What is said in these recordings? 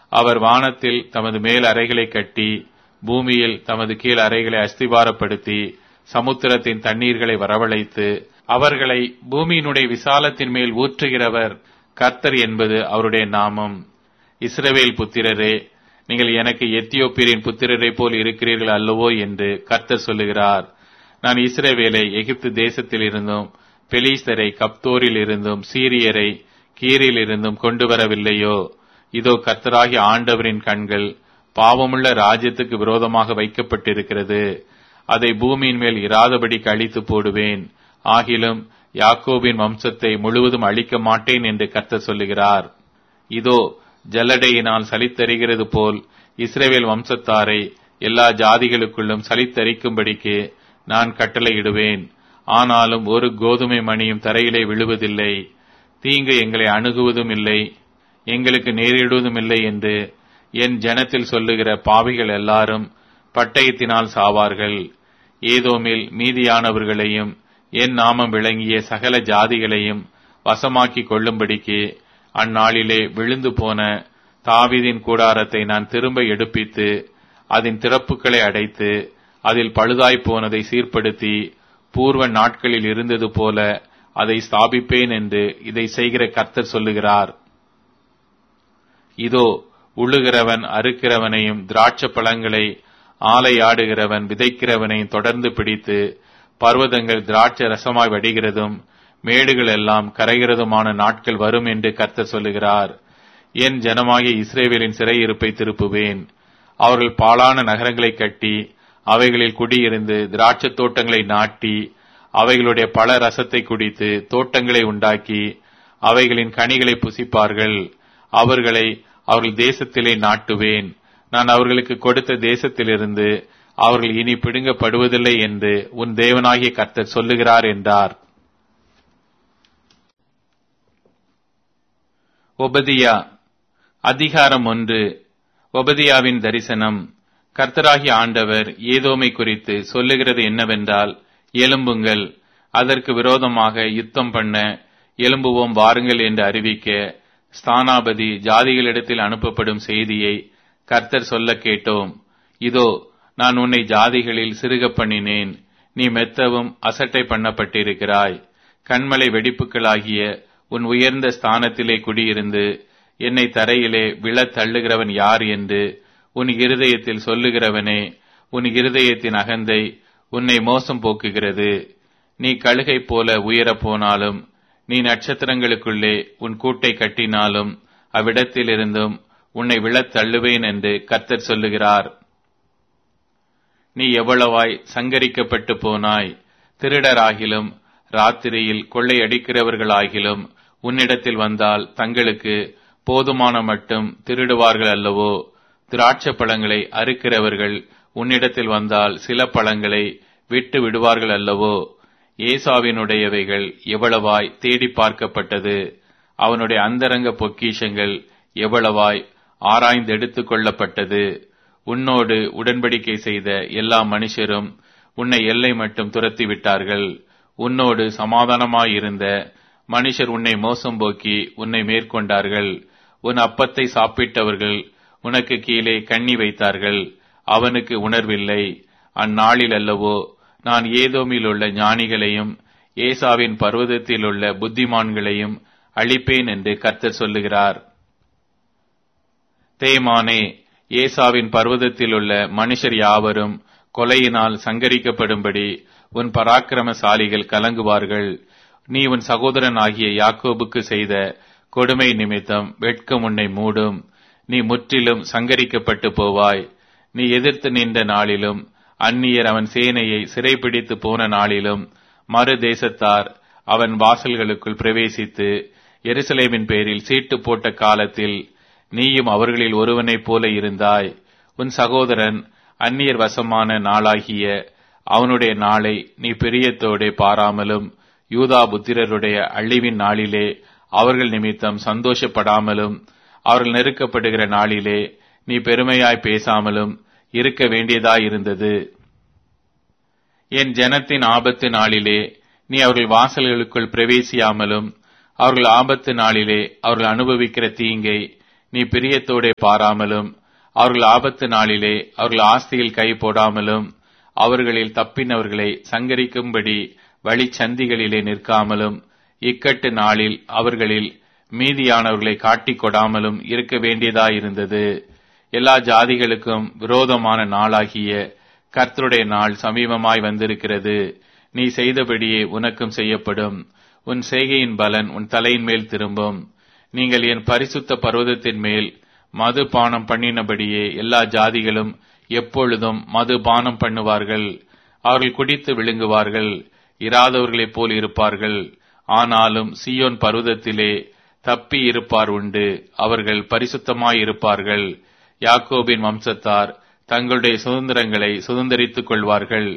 அவர் வானத்தில் தமது மேல் அறைகளை கட்டி பூமியில் தமது கீழ் அறைகளை அஸ்திபாரப்படுத்தி சமுத்திரத்தின் தண்ணீர்களை வரவழைத்து அவர்களை பூமியினுடைய விசாலத்தின் மேல் ஊற்றுகிறவர் கர்த்தர் என்பது அவருடைய நாமம். இஸ்ரவேல் புத்திரரே, நீங்கள் எனக்கு எத்தியோப்பியரின் புத்திரரை போல் இருக்கிறீர்கள் அல்லவோ என்று கர்த்தர் சொல்லுகிறார். நான் இஸ்ரவேலை எகிப்து தேசத்தில் இருந்தும் பெலிஸ்தரை கப்தோரில் இருந்தும் சீரியரை கீரில் இருந்தும் கொண்டு வரவில்லையோ? இதோ கர்த்தராகிய ஆண்டவரின் கண்கள் பாவமுள்ள ராஜ்யத்துக்கு விரோதமாக வைக்கப்பட்டிருக்கிறது. அதை பூமியின் மேல் இராதபடி அழித்து போடுவேன். ஆகிலும் யாக்கோபின் வம்சத்தை முழுவதும் அழிக்க மாட்டேன் என்று கர்த்தர் சொல்லுகிறார். இதோ ஜல்லடையினால் சலித்தறிகிறது போல் இஸ்ரவேல் வம்சத்தாரை எல்லா ஜாதிகளுக்குள்ளும் சலித்தரிக்கும்படிக்கு நான் கட்டளையிடுவேன். ஆனாலும் ஒரு கோதுமை மணியும் தரையிலே விழுவதில்லை. தீங்கு எங்களை அணுகுவதும் இல்லை, எங்களுக்கு நேரிடுவதும் இல்லை என்று என் ஜனத்தில் சொல்லுகிற பாவிகள் எல்லாரும் பட்டயத்தினால் சாவார்கள். ஏதோமில் மீதியானவர்களையும் என் நாமம் விளங்கிய சகல ஜாதிகளையும் வசமாக்கி கொள்ளும்படிக்கு அந்நாளிலே விழுந்து போன தாவீதின் கூடாரத்தை நான் திரும்ப எடுப்பித்து அதன் திறப்புகளை அடைத்து அதில் பழுதாய் போனதை சீர்படுத்தி பூர்வ நாட்களில் இருந்தது போல அதை ஸ்தாபிப்பேன் என்று இதை செய்கிற கர்த்தர் சொல்லுகிறார். இதோ உழுகிறவன் அறுக்கிறவனையும் திராட்சை பழங்களை ஆலையாடுகிறவன் விதைக்கிறவனையும் தொடர்ந்து பிடித்து பர்வதங்கள் திராட்சை ரசமாய் வடிகிறதும் மேடுகள் எல்லாம் கரைகிறதுமான நாட்கள் வரும் என்று கர்த்தர் சொல்லுகிறார். என் ஜனமாகிய இஸ்ரவேலின் சிறையிருப்பை திருப்புவேன். அவர்கள் பாழான நகரங்களை கட்டி அவைகளில் குடியிருந்து திராட்சை தோட்டங்களை நாட்டி அவைகளுடைய பல ரசத்தை குடித்து தோட்டங்களை உண்டாக்கி அவைகளின் கனிகளை புசிப்பார்கள். அவர்களை அவர்கள் தேசத்திலே நாட்டுவேன். நான் அவர்களுக்கு கொடுத்த தேசத்திலிருந்து அவர்கள் இனி பிடுங்கப்படுவதில்லை என்று உன் தேவனாகிய கர்த்தர் சொல்லுகிறார் என்றார். ஒபதியா அதிகாரம் 1. ஒபதியாவின் தரிசனம். கர்த்தராகிய ஆண்டவர் ஏதோமை குறித்து சொல்லுகிறது என்னவென்றால், எழும்புங்கள், அதற்கு விரோதமாக யுத்தம் பண்ண எழும்புவோம் வாருங்கள் என்று அறிவிக்க ஸ்தானாபதி ஜாதிகளிடத்தில் அனுப்பப்படும் செய்தியை கர்த்தர் சொல்ல கேட்டோம். இதோ நான் உன்னை ஜாதிகளில் சிறுக பண்ணினேன், நீ மெத்தவும் அசட்டை பண்ணப்பட்டிருக்கிறாய். கண்மலை வெடிப்புகளாகிய உன் உயர்ந்த ஸ்தானத்திலே குடியிருந்து என்னை தரையிலே விழத் தள்ளுகிறவன் யார் என்று உன் இருதயத்தில் சொல்லுகிறவனே, உன் இருதயத்தின் அகந்தை உன்னை மோசம் போக்குகிறது. நீ கழுகை போல உயரப் போனாலும், நீ நட்சத்திரங்களுக்குள்ளே உன் கூட்டை கட்டினாலும் அவ்விடத்திலிருந்தும் உன்னை விழத் தள்ளுவேன் என்று கர்த்தர் சொல்லுகிறார். நீ எவ்வளவாய் சங்கரிக்கப்பட்டு போனாய். திருடராகிலும் ராத்திரியில் கொள்ளையடிக்கிறவர்களாகிலும் உன்னிடத்தில் வந்தால் தங்களுக்கு போதுமான மட்டும் திருடுவார்கள் அல்லவோ? திராட்சை பழங்களை அறுக்கிறவர்கள் உன்னிடத்தில் வந்தால் சில பழங்களை விட்டு விடுவார்கள் அல்லவோ? ஏசாவினுடையவைகள் எவ்வளவாய் தேடி பார்க்கப்பட்டது, அவனுடைய அந்தரங்க பொக்கிஷங்கள் எவ்வளவாய் ஆராய்ந்தெடுத்துக் கொள்ளப்பட்டது. உன்னோடு உடன்படிக்கை செய்த எல்லா மனுஷரும் உன்னை எல்லை மட்டும் துரத்தி விட்டார்கள். உன்னோடு சமாதானமாயிருந்த மனுஷர் உன்னை மோசம் போக்கி உன்னை மேற்கொண்டார்கள். உன் அப்பத்தை சாப்பிட்டவர்கள் உனக்கு கீழே கண்ணி வைத்தார்கள், அவனுக்கு உணர்வில்லை. அந்நாளில் அல்லவோ நான் ஏதோமில் உள்ள ஞானிகளையும் ஏசாவின் பர்வதத்தில் உள்ள புத்திமான்களையும் அழிப்பேன் என்று கர்த்தர் சொல்லுகிறார். தேமானே, ஏசாவின் பர்வதத்தில் உள்ள மனுஷர் யாவரும் கொலையினால் சங்கரிக்கப்படும்படி உன் பராக்கிரமசாலிகள் கலங்குவார்கள். நீ உன் சகோதரன் ஆகிய யாக்கோபுக்கு செய்த கொடுமை நிமித்தம் வெட்கம் உன்னை மூடும். நீ முற்றிலும் சங்கரிக்கப்பட்டு போவாய். நீ எதிர்த்து நின்ற நாளிலும் அந்நியர் அவன் சேனையை சிறைப்பிடித்து போன நாளிலும் மறு தேசத்தார் அவன் வாசல்களுக்குள் பிரவேசித்து எருசலேமின் பேரில் சீட்டு போட்ட காலத்தில் நீயும் அவர்களில் ஒருவனைப் போல இருந்தாய். உன் சகோதரன் அந்நியர் வசமான நாளாகிய அவனுடைய நாளை நீ பிரியத்தோடே பாராமலும் யூதா புத்திரருடைய அழிவின் நாளிலே அவர்கள் நிமித்தம் சந்தோஷப்படாமலும் அவர்கள் நெருக்கப்படுகிற நாளிலே நீ பெருமையாய் பேசாமலும் இருக்க வேண்டியதாயிருந்தது. என் ஜனத்தின் ஆபத்து நாளிலே நீ அவர்கள் வாசல்களுக்குள் பிரவேசியாமலும் அவர்கள் ஆபத்து நாளிலே அவர்கள் அனுபவிக்கிற தீங்கை நீ பிரியத்தோடே பாராமலும் அவர்கள் ஆபத்து நாளிலே அவர்கள் ஆஸ்தியில் கை போடாமலும் அவர்களில் தப்பினவர்களை சங்கரிக்கும்படி வழிச்சந்திகளிலே நிற்காமலும் இக்கட்டு நாளில் அவர்களில் மீதியானவர்களை காட்டிக் கொடாமலும் இருக்க வேண்டியதாயிருந்தது. எல்லா ஜாதிகளுக்கும் விரோதமான நாளாகிய கர்த்தருடைய நாள் சமீபமாய் வந்திருக்கிறது. நீ செய்தபடியே உனக்கும் செய்யப்படும். உன் செய்கையின் பலன் உன் தலையின் மேல் திரும்பும். நீங்கள் என் பரிசுத்த பர்வதத்தின் மேல் மதுபானம் பண்ணினபடியே எல்லா ஜாதிகளும் எப்பொழுதும் மதுபானம் பண்ணுவார்கள். அவர்கள் குடித்து விழுங்குவார்கள், இராதவர்களைப் போல் இருப்பார்கள். ஆனாலும் சீயோன் பர்வதத்திலே தப்பி இருப்பார் உண்டு. அவர்கள் பரிசுத்தமாயிருப்பார்கள். யாக்கோபின் வம்சத்தார் தங்களுடைய சுதந்திரங்களை சுதந்தரித்துக் கொள்வார்கள்.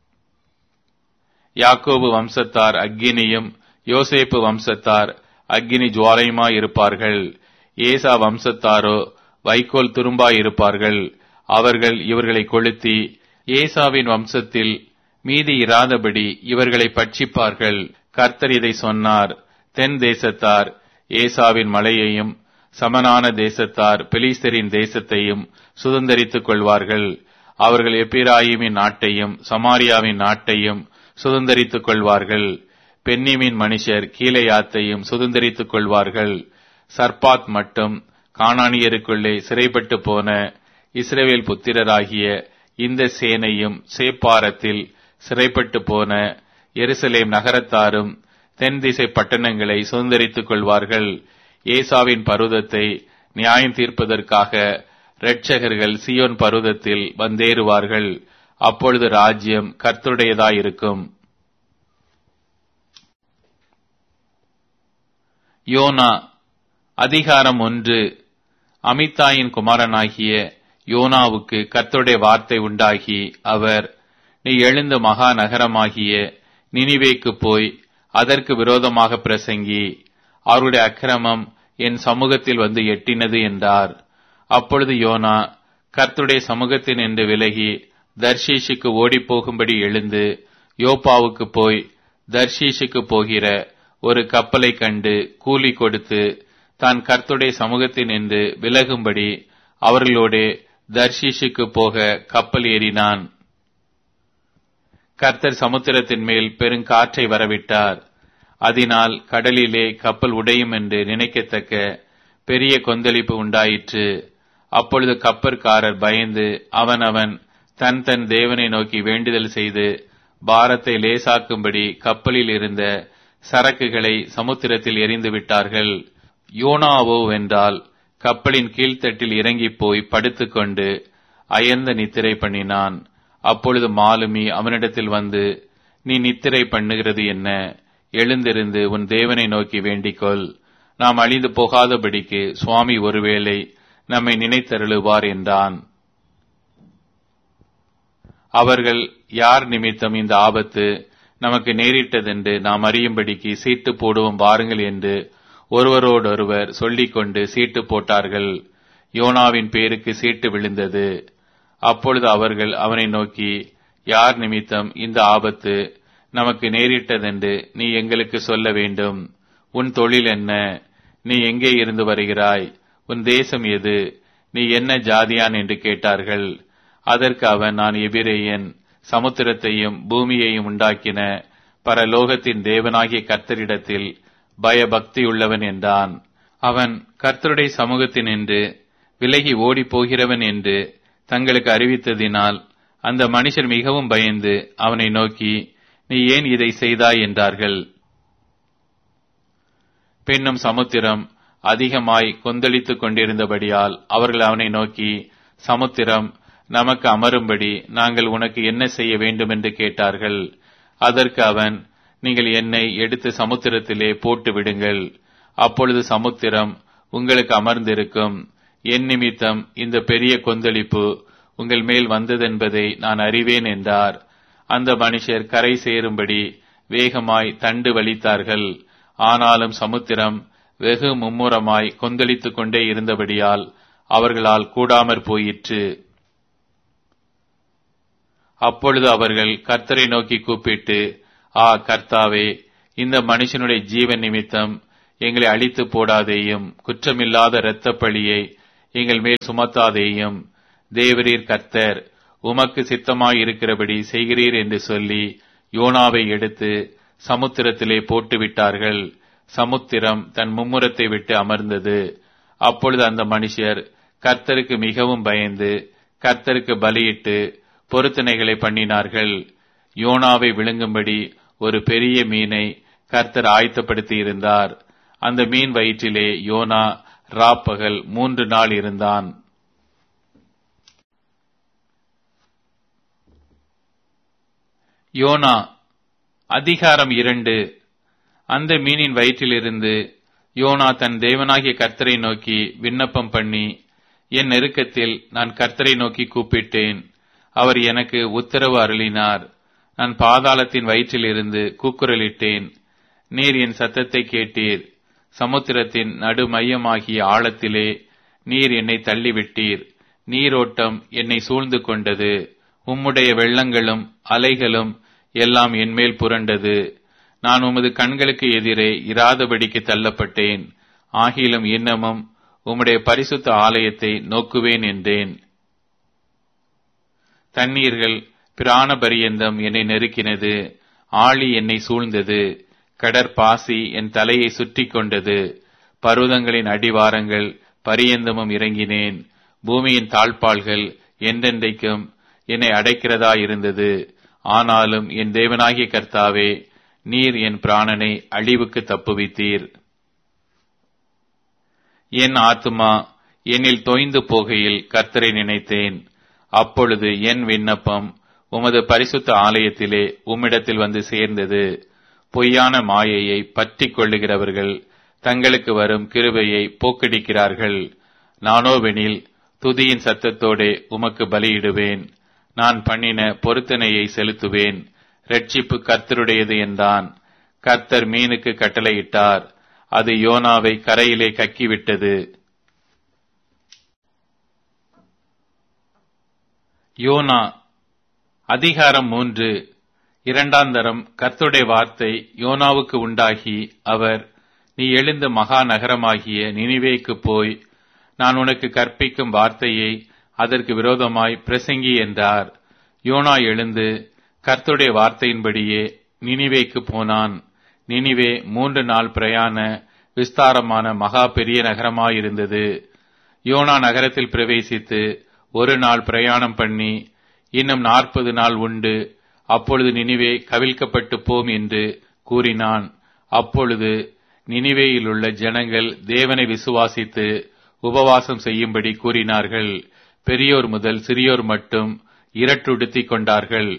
யாக்கோபு வம்சத்தார் அக்கினியும் யோசேப்பு வம்சத்தார் அக்கினி ஜுவாலையுமாயிருப்பார்கள். ஏசா வம்சத்தாரோ வைக்கோல் துரும்பாயிருப்பார்கள். அவர்கள் இவர்களை கொளுத்தி ஏசாவின் வம்சத்தில் மீதி இராதபடி இவர்களை பட்சிப்பார்கள். கர்த்தர் இதை சொன்னார். தென் தேசத்தார் ஏசாவின் மலையையும் சமனான தேசத்தார் பெலிஸ்தரின் தேசத்தையும் சுதந்தரித்துக் கொள்வார்கள். அவர்கள் எப்பிராயீமின் நாட்டையும் சமாரியாவின் நாட்டையும் சுதந்தரித்துக் கொள்வார்கள். பென்னிமின் மனுஷர் கீலேயாத்தையும் சுதந்தரித்துக் கொள்வார்கள். சர்பாத் மட்டும் கானானியருக்குள்ளே சிறைப்பட்டு போன இஸ்ரவேல் புத்திரராகிய இந்த சேனையும் சேப்பாரத்தில் சிறைப்பட்டு போன எருசலேம் நகரத்தாரும் தென் திசை பட்டணங்களை சுதந்தரித்துக் கொள்வார்கள். ஏசாவின் பர்வதத்தை நியாயம் தீர்ப்பதற்காக இரட்சகர்கள் சீயோன் பர்வதத்தில் வந்தேறுவார்கள். அப்பொழுது ராஜ்யம் கர்த்தருடையதாயிருக்கும். யோனா அதிகாரம் 1. அமித்தாயின் குமாரனாகிய யோனாவுக்கு கர்த்தருடைய வார்த்தை உண்டாகி அவர், நீ எழுந்த மகா நகரமாகிய நினிவேக்கு போய் அதற்கு விரோதமாக பிரசங்கி, அவருடைய அக்கிரமம் என் சமூகத்தில் வந்து எட்டினது என்றார். அப்பொழுது யோனா கர்த்தருடைய சமூகத்தின் என்று விலகி தர்ஷீஷுக்கு ஓடிப்போகும்படி எழுந்து யோப்பாவுக்கு போய் தர்ஷீஷுக்கு போகிற ஒரு கப்பலை கண்டு கூலி கொடுத்து தான் கர்த்தருடைய சமூகத்தின் என்று விலகும்படி அவர்களோடு தர்ஷீஷுக்கு போக கப்பல் ஏறினான். கர்த்தர் சமுத்திரத்தின் மேல் பெருங்காற்றை வரவிட்டார். அதனால் கடலிலே கப்பல் உடையும் என்று நினைக்கத்தக்க பெரிய கொந்தளிப்பு உண்டாயிற்று. அப்பொழுது கப்பற்காரர் பயந்து அவனவன் தன் தன் தேவனை நோக்கி வேண்டுதல் செய்து பாரத்தை லேசாக்கும்படி கப்பலில் இருந்த சரக்குகளை சமுத்திரத்தில் எறிந்து விட்டார்கள். யோனாவோ வென்றால் கப்பலின் கீழ்த்தட்டில் இறங்கி போய் படுத்துக்கொண்டு அயர்ந்த நித்திரை பண்ணினான். அப்பொழுது மாலுமி அவனிடத்தில் வந்து, நீ நித்திரை பண்ணுகிறது என்ன? எழுந்திருந்து உன் தேவனை நோக்கி வேண்டிக்கொள். நாம் அழிந்து போகாதபடிக்கு சுவாமி ஒருவேளை நம்மை நினைத்தருளுவார் என்றான். அவர்கள், யார் நிமித்தம் இந்த ஆபத்து நமக்கு நேரிட்டதென்று நாம் அறியும்படிக்கு சீட்டு போடுவோம் வாருங்கள் என்று ஒருவரோடொருவர் சொல்லிக்கொண்டு சீட்டு போட்டார்கள். யோனாவின் பேருக்கு சீட்டு விழுந்தது. அப்பொழுது அவர்கள் அவனை நோக்கி, யார் நிமித்தம் இந்த ஆபத்து நமக்கு நேரிட்டதென்று நீ எங்களுக்கு சொல்ல வேண்டும். உன் தொழில் என்ன? நீ எங்கே இருந்து வருகிறாய்? உன் தேசம் எது? நீ என்ன ஜாதியான் என்று கேட்டார்கள். அதற்கு அவன், நான் எபிரேயன், சமுத்திரத்தையும் பூமியையும் உண்டாக்கின பரலோகத்தின் தேவனாகிய கர்த்தரிடத்தில் பயபக்தியுள்ளவன் என்றான். அவன் கர்த்தருடைய சமூகத்தின் என்று விலகி ஓடி போகிறவன் என்று தங்களுக்கு அறிவித்ததினால் அந்த மனுஷர் மிகவும் பயந்து அவனை நோக்கி, நீ ஏன் இதை செய்தாய் என்றார்கள். பின்னும் சமுத்திரம் அதிகமாய் கொந்தளித்துக் கொண்டிருந்தபடியால் அவர்கள் அவனை நோக்கி, சமுத்திரம் நமக்கு அமரும்படி நாங்கள் உனக்கு என்ன செய்ய வேண்டும் என்று கேட்டார்கள். அதற்கு அவன், நீங்கள் என்னை எடுத்து சமுத்திரத்திலே போட்டு விடுங்கள். அப்பொழுது சமுத்திரம் உங்களுக்கு அமர்ந்திருக்கும். என் நிமித்தம் இந்த பெரிய கொந்தளிப்பு உங்கள் மேல் வந்ததென்பதை நான் அறிவேன் என்றார். அந்த மனுஷர் கரை சேரும்படி வேகமாய் தண்டு வலித்தார்கள். ஆனாலும் சமுத்திரம் வெகு மும்முரமாய் கொந்தளித்துக் கொண்டே இருந்தபடியால் அவர்களால் கூடாமற் போயிற்று. அப்பொழுது அவர்கள் கர்த்தரை நோக்கி கூப்பிட்டு, கர்த்தாவே, இந்த மனுஷனுடைய ஜீவன் நிமித்தம் எங்களை அழித்து போடாதேயும், குற்றமில்லாத இரத்தப் பழியை எங்கள் மேல் சுமத்தாதேயும். தேவரீர் கர்த்தர், உமக்கு சித்தமாயிருக்கிறபடி செய்கிறீர் என்று சொல்லி யோனாவை எடுத்து சமுத்திரத்திலே போட்டுவிட்டார்கள். சமுத்திரம் தன் மும்முரத்தை விட்டு அமர்ந்தது. அப்பொழுது அந்த மனுஷர் கர்த்தருக்கு மிகவும் பயந்து கர்த்தருக்கு பலியிட்டு பொருத்தனைகளை பண்ணினார்கள். யோனாவை விழுங்கும்படி ஒரு பெரிய மீனை கர்த்தர் ஆயத்தப்படுத்தி இருந்தார். அந்த மீன் வயிற்றிலே யோனா ராப்பகல் 3 நாள் இருந்தான். யோனா அதிகாரம் 2. அந்த மீனின் வயிற்றிலிருந்து யோனா தன் தேவனாகிய கர்த்தரை நோக்கி விண்ணப்பம் பண்ணி, என் நெருக்கத்தில் நான் கர்த்தரை நோக்கி கூப்பிட்டேன். அவர் எனக்கு உத்தரவு அருளினார். நான் பாதாளத்தின் வயிற்றிலிருந்து கூக்குரலிட்டேன். நீர் என் சத்தத்தை கேட்டீர். சமுத்திரத்தின் நடு மையமாகிய ஆழத்திலே நீர் என்னை தள்ளிவிட்டீர். நீரோட்டம் என்னை சூழ்ந்து கொண்டது. உம்முடைய வெள்ளங்களும் அலைகளும் எல்லாம் என்மேல் புரண்டது. நான் உமது கண்களுக்கு எதிரே இராதபடிக்கு தள்ளப்பட்டேன். ஆகிலும் இன்னமும் உம்முடைய பரிசுத்த ஆலயத்தை நோக்குவேன் என்றேன். தண்ணீர்கள் பிராண பரியந்தம் என்னை நெருக்கினது. ஆழி என்னை சூழ்ந்தது. கடற்பாசி என் தலையை சுற்றி கொண்டது. பர்வதங்களின் அடிவாரங்கள் பரியந்தமும் இறங்கினேன். பூமியின் தாழ்பாள்கள் என்றென்றைக்கும் என்னை அடைக்கிறதா இருந்தது. ஆனாலும் என் தேவனாகிய கர்த்தாவே, நீர் என் பிராணனை அழிவுக்கு தப்புவித்தீர். என் ஆத்துமா என்னில் தோய்ந்து போகையில் கர்த்தரை நினைத்தேன். அப்பொழுது என் விண்ணப்பம் உமது பரிசுத்த ஆலயத்திலே உம்மிடத்தில் வந்து சேர்ந்தது. பொய்யான மாயையை பற்றிக் கொள்ளுகிறவர்கள் தங்களுக்கு வரும் கிருபையை போக்கடிக்கிறார்கள். நானோவெனில் துதியின் சத்தத்தோடே உமக்கு பலியிடுவேன். நான் பண்ணின பொருத்தனையை செலுத்துவேன். இரட்சிப்பு கர்த்தருடையது என்றான். கர்த்தர் மீனுக்கு கட்டளையிட்டார். அது யோனாவை கரையிலே கக்கிவிட்டது. யோனா அதிகாரம் 3. 2ஆம் தரம் கர்த்தருடைய வார்த்தை யோனாவுக்கு உண்டாகி, அவர், நீ எழுந்த மகா நகரமாகிய நினிவேக்கு போய் நான் உனக்கு கற்பிக்கும் வார்த்தையை அதற்கு விரோதமாய் பிரசங்கி என்றார். யோனா எழுந்து கர்த்தருடைய வார்த்தையின்படியே நினிவேக்கு போனான். நினிவே 3 நாள் பிரயாண விஸ்தாரமான மகா பெரிய நகரமாயிருந்தது. யோனா நகரத்தில் பிரவேசித்து 1 நாள் பிரயாணம் பண்ணி, இன்னும் 40 நாள் உண்டு, அப்பொழுது நினிவே கவிழ்க்கப்பட்டு போம் என்று கூறினான். அப்பொழுது நினிவேயிலுள்ள ஜனங்கள் தேவனை விசுவாசித்து உபவாசம் செய்யும்படி கூறினார்கள். பெரியோர் முதல் சிறியோர் மட்டும் இரட்டுடுத்திக் கொண்டார்கள்.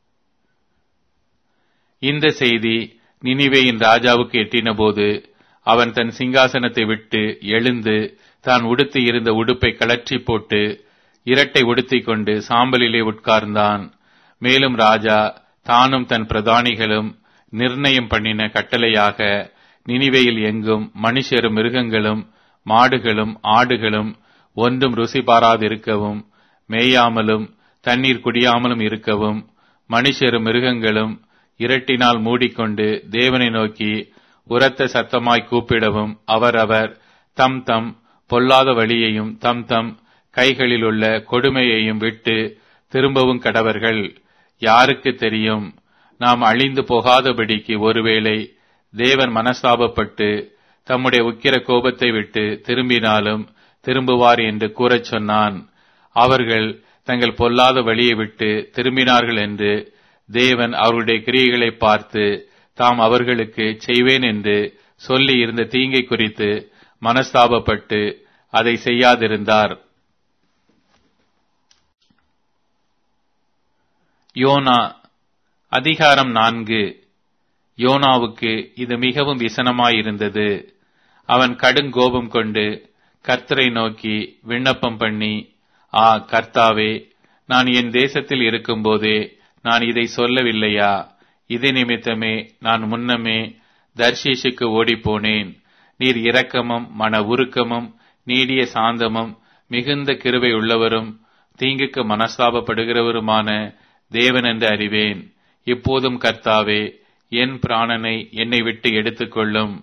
இந்த செய்தி நினிவேயின் ராஜாவுக்கு எட்டினபோது அவன் தன் சிங்காசனத்தை விட்டு எழுந்து தான் உடுத்தி இருந்த உடுப்பை கழற்றி போட்டு இரட்டை உடுத்திக் கொண்டு சாம்பலிலே உட்கார்ந்தான். மேலும் ராஜா தானும் தன் பிரதானிகளும் நிர்ணயம் பண்ணின கட்டளையாக நினிவேயில் எங்கும் மனுஷரும் மிருகங்களும் மாடுகளும் ஆடுகளும் ஒன்றும் ருசி பாராதிருக்கவும், மேயாமலும் தண்ணீர் குடியாமலும் இருக்கவும், மனுஷரும் மிருகங்களும் இரட்டினால் மூடிக்கொண்டு தேவனை நோக்கி உரத்த சத்தமாய் கூப்பிடவும், அவரவர் தம் தம் பொல்லாத வழியையும் தம் தம் கைகளில் உள்ள கொடுமையையும் விட்டு திரும்பவும் கடவர்கள். யாருக்கு தெரியும், நாம் அழிந்து போகாதபடிக்கு ஒருவேளை தேவன் மனஸ்தாபப்பட்டு தம்முடைய உக்கிர கோபத்தை விட்டு திரும்பினாலும் திரும்புவார் என்று கூறச் சொன்னான். அவர்கள் தங்கள் பொல்லாத வழியை விட்டு திரும்பினார்கள் என்று தேவன் அவர்களுடைய கிரியைகளை பார்த்து தாம் அவர்களுக்கு செய்வேன் என்று சொல்லி இருந்த தீங்கை குறித்து மனஸ்தாபப்பட்டு அதை செய்யாதிருந்தார். யோனா அதிகாரம் 4. யோனாவுக்கு இது மிகவும் விசனமாயிருந்தது. அவன் கடுங்கோபம் கொண்டு கர்த்தரை நோக்கி விண்ணப்பம் பண்ணி, கர்த்தாவே, நான் என் தேசத்தில் இருக்கும்போதே நான் இதை சொல்லவில்லையா? இது நிமித்தமே நான் முன்னமே தர்ஷீஷுக்கு ஓடிப்போனேன். நீர் இரக்கமும் மன உருக்கமும் நீடிய சாந்தமும் மிகுந்த கிருபை உள்ளவரும் தீங்குக்கு மனஸ்தாபப்படுகிறவருமான தேவன் என்று அறிவேன். இப்போதும் கர்த்தாவே, என் பிராணனை என்னை விட்டு எடுத்துக்கொள்ளும்.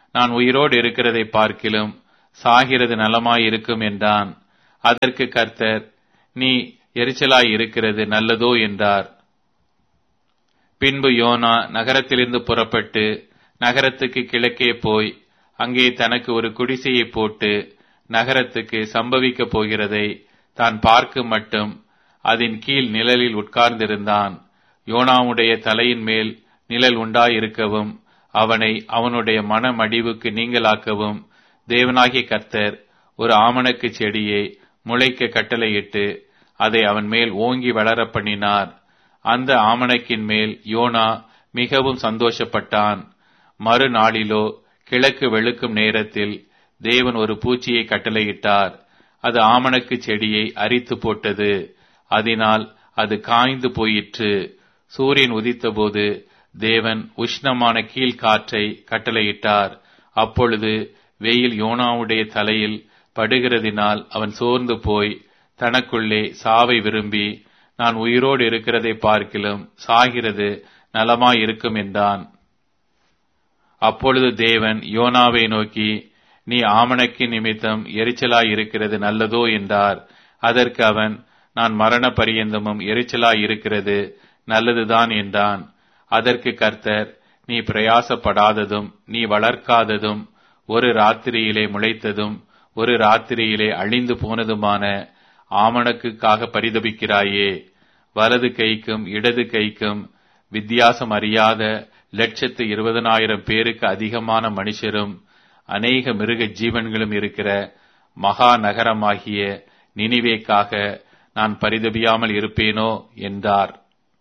நான் உயிரோடு இருக்கிறதை பார்க்கிலும் சாகிறது நலமாயிருக்கும் என்றான். அதற்கு கர்த்தர், நீ எரிச்சலாய் இருக்கிறது நல்லதோ என்றார். பின்பு யோனா நகரத்திலிருந்து புறப்பட்டு நகரத்துக்கு கிழக்கே போய் அங்கே தனக்கு ஒரு குடிசையை போட்டு நகரத்துக்கு சம்பவிக்கப் போகிறதை தான் பார்க்கும் மட்டும் அதன் கீழ் நிழலில் உட்கார்ந்திருந்தான். யோனாவுடைய தலையின் மேல் நிழல் உண்டாயிருக்கவும் அவனை அவனுடைய மனமடிவுக்கு நீங்களாக்கவும் தேவனாகிய கர்த்தர் ஒரு ஆமணக்கு செடியை முளைக்க கட்டளையிட்டு அதை அவன் மேல் ஓங்கி வளர பண்ணினார். அந்த ஆமணக்கின் மேல் யோனா மிகவும் சந்தோஷப்பட்டான். மறுநாளிலோ கிழக்கு வெளுக்கும் நேரத்தில் தேவன் ஒரு பூச்சியை கட்டளையிட்டார். அது ஆமணக்கு செடியை அரித்து போட்டது. அதனால் அது காய்ந்து போயிற்று. சூரியன் உதித்தபோது தேவன் உஷ்ணமான கீழ்காற்றை கட்டளையிட்டார். அப்பொழுது வெயில் யோனாவுடைய தலையில் படுகிறதினால் அவன் சோர்ந்து போய் தனக்குள்ளே சாவை விரும்பி, நான் உயிரோடு இருக்கிறதை பார்க்கிலும் சாகிறது நலமாயிருக்கும் என்றான். அப்பொழுது தேவன் யோனாவை நோக்கி, நீ ஆமணக்கின் நிமித்தம் எரிச்சலாய் இருக்கிறது நல்லதோ என்றார். அதற்கு அவன், நான் மரண பரியந்தமும் எரிச்சலாய் இருக்கிறது நல்லதுதான் என்றான். அதற்கு கர்த்தர், நீ பிரயாசப்படாததும் நீ வளர்க்காததும் ஒரு ராத்திரியிலே முளைத்ததும் ஒரு ராத்திரியிலே அழிந்து போனதுமான ஆமணக்குக்காக பரிதபிக்கிறாயே. வலது கைக்கும் இடது கைக்கும் வித்தியாசம் அறியாத 120,000 பேருக்கு அதிகமான மனுஷரும் அநேக மிருக ஜீவன்களும் இருக்கிற மகா நகரமாகிய நினிவேக்காக நான் பரிதபியாமல் இருப்பேனோ என்றார்.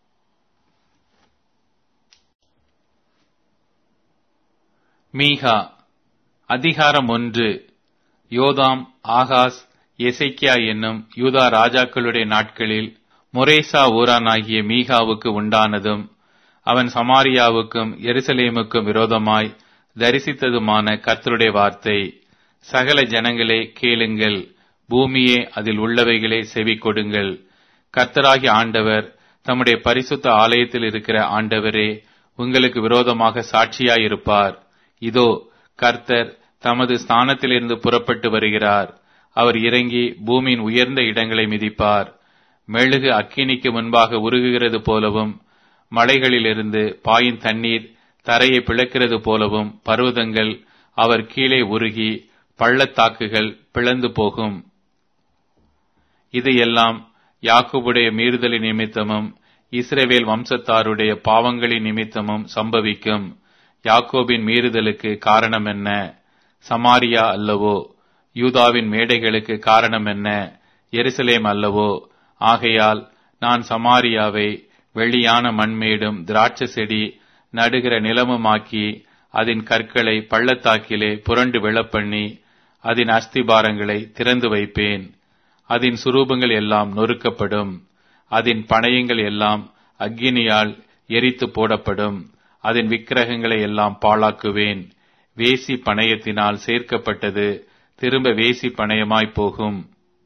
மீகா அதிகாரம் 1. யோதாம், ஆகாஸ், எசேக்கியா என்னும் யூதா ராஜாக்களுடைய நாட்களில் மொரேசா ஊரானாகிய மீகாவுக்கு உண்டானதும் அவன் சமாரியாவுக்கும் எருசலேமுக்கும் விரோதமாய் தரிசித்ததுமான கர்த்தருடைய வார்த்தை. சகல ஜனங்களே கேளுங்கள், பூமியே அதில் உள்ளவைகளே செவி கொடுங்கள். கர்த்தராகிய ஆண்டவர் தம்முடைய பரிசுத்த ஆலயத்தில் இருக்கிற ஆண்டவரே உங்களுக்கு விரோதமாக சாட்சியாயிருப்பார். இதோ, கர்த்தர் தமது ஸ்தானத்திலிருந்து புறப்பட்டு வருகிறார். அவர் இறங்கி பூமியின் உயர்ந்த இடங்களை மிதிப்பார். மெழுகு அக்கினிக்கு முன்பாக உருகுகிறது போலவும் மலைகளிலிருந்து பாயும் தண்ணீர் தரையை பிளக்கிறது போலவும் பர்வதங்கள் அவர் கீழே உருகி பள்ளத்தாக்குகள் பிளந்து போகும். இது எல்லாம் யாக்கோபுடைய மீறுதலின் நிமித்தமும் இஸ்ரவேல் வம்சத்தாருடைய பாவங்களின் நிமித்தமும் சம்பவிக்கும். யாக்கோபின் மீறுதலுக்கு காரணம் என்ன? சமாரியா அல்லவோ? யூதாவின் மேடைகளுக்கு காரணம் என்ன? எருசலேம் அல்லவோ? ஆகையால் நான் சமாரியாவை வெளியான மண்மேடும் திராட்சை செடி நடுகிற நிலமுமாக்கி அதன் கற்களை பள்ளத்தாக்கிலே புரண்டு விழப்பண்ணி அதன் அஸ்திபாரங்களை திறந்து வைப்பேன். அதன் சுரூபங்கள் எல்லாம் நொறுக்கப்படும். அதன் பணயங்கள் எல்லாம் அக்கினியால் எரித்து போடப்படும். அதன் விக்கிரகங்களை எல்லாம் பாழாக்குவேன். வேசி பணயத்தினால் சேர்க்கப்பட்டது திரும்ப வேசி பணயமாய் போகும்.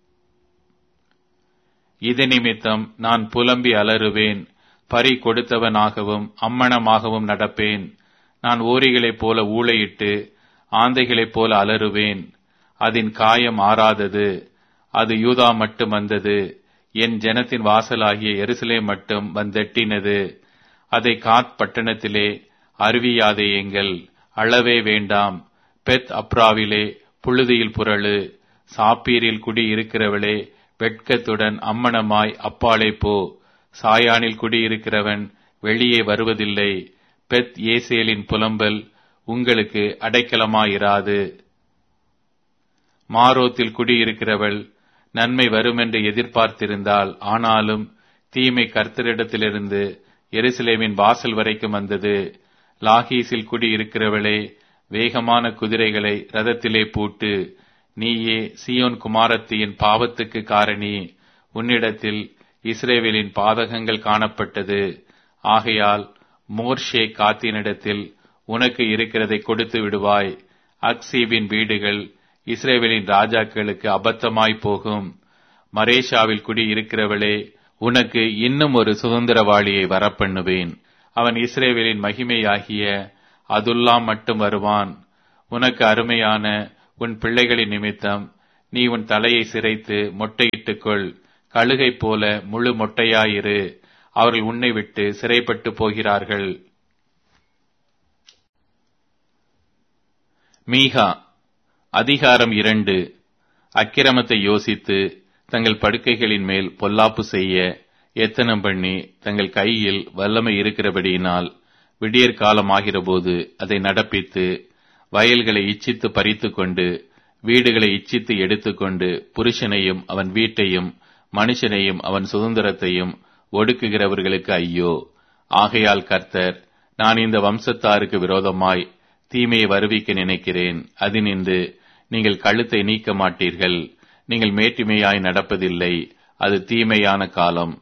இது நிமித்தம் நான் புலம்பி அலறுவேன். பறி கொடுத்தவனாகவும் அம்மணமாகவும் நடப்பேன். நான் ஓரிகளைப் போல ஊளையிட்டு ஆந்தைகளைப் போல அலறுவேன். அதன் காயம் ஆறாதது. அது யூதா மட்டும் வந்தது. என் ஜனத்தின் வாசலாகிய எருசலேம் மட்டும் வந்தெட்டினது. அதை காத் பட்டணத்திலே அறிவியாதேயுங்கள், அளவே வேண்டாம். பெத் அப்ராவிலே புழுதியில் புரளு. சாப்பீரில் குடி இருக்கிறவளே, வெட்கத்துடன் அம்மணமாய் அப்பாலே போ. சாயானில் குடியிருக்கிறவன் வெளியே வருவதில்லை. பெத் ஏசேலின் புலம்பல் உங்களுக்கு அடைக்கலமாயிராது. மாரோத்தில் குடியிருக்கிறவள் நன்மை வருமென்று எதிர்பார்த்திருந்தாள். ஆனாலும் தீமை கர்த்தரிடத்திலிருந்து எருசலேமின் வாசல் வரைக்கும் வந்தது. லாகீசில் குடியிருக்கிறவளே, வேகமான குதிரைகளை ரதத்திலே பூட்டு. நீயே சீயோன் குமாரத்தியின் பாவத்துக்கு காரணி. உன்னிடத்தில் இஸ்ரவேலின் பாதகங்கள் காணப்பட்டது. ஆகையால் மோர்ஷே காத்தினிடத்தில் உனக்கு இருக்கிறதை கொடுத்து விடுவாய். அக்சீபின் வீடுகள் இஸ்ரவேலின் ராஜாக்களுக்கு அபத்தமாய் போகும். மரேஷாவில் குடியிருக்கிறவளே, உனக்கு இன்னும் ஒரு சுதந்திரவாளியை வரப்பண்ணுவேன். அவன் இஸ்ரவேலின் மகிமையாகிய அதுல்லாம் மட்டும் வருவான். உனக்கு அருமையான உன் பிள்ளைகளின் நிமித்தம் நீ உன் தலையை சிரைத்து மொட்டையிட்டுக்கொள். கழுகை போல முழு மொட்டையாயிரு. அவர்கள் உன்னை விட்டு சிறைப்பட்டு போகிறார்கள். மீகா அதிகாரம் 2. அக்கிரமத்தை யோசித்து தங்கள் படுக்கைகளின் மேல் பொல்லாப்பு செய்ய எத்தனம் பண்ணி தங்கள் கையில் வல்லமை இருக்கிறபடியினால் விடியற் காலமாகிறபோது அதை நடப்பித்து வயல்களை இச்சித்து பறித்து கொண்டு வீடுகளை இச்சித்து எடுத்துக்கொண்டு புருஷனையும் அவன் வீட்டையும் மனுஷனையும் அவன் சுதந்திரத்தையும் ஒடுக்குகிறவர்களுக்கு ஐயோ! ஆகையால் கர்த்தர், நான் இந்த வம்சத்தாருக்கு விரோதமாய் தீமையை வருவிக்க நினைக்கிறேன். அதினின்று நீங்கள் கழுத்தை நீக்க மாட்டீர்கள். நீங்கள் மேட்டிமையாய் நடப்பதில்லை. அது தீமையான காலம்.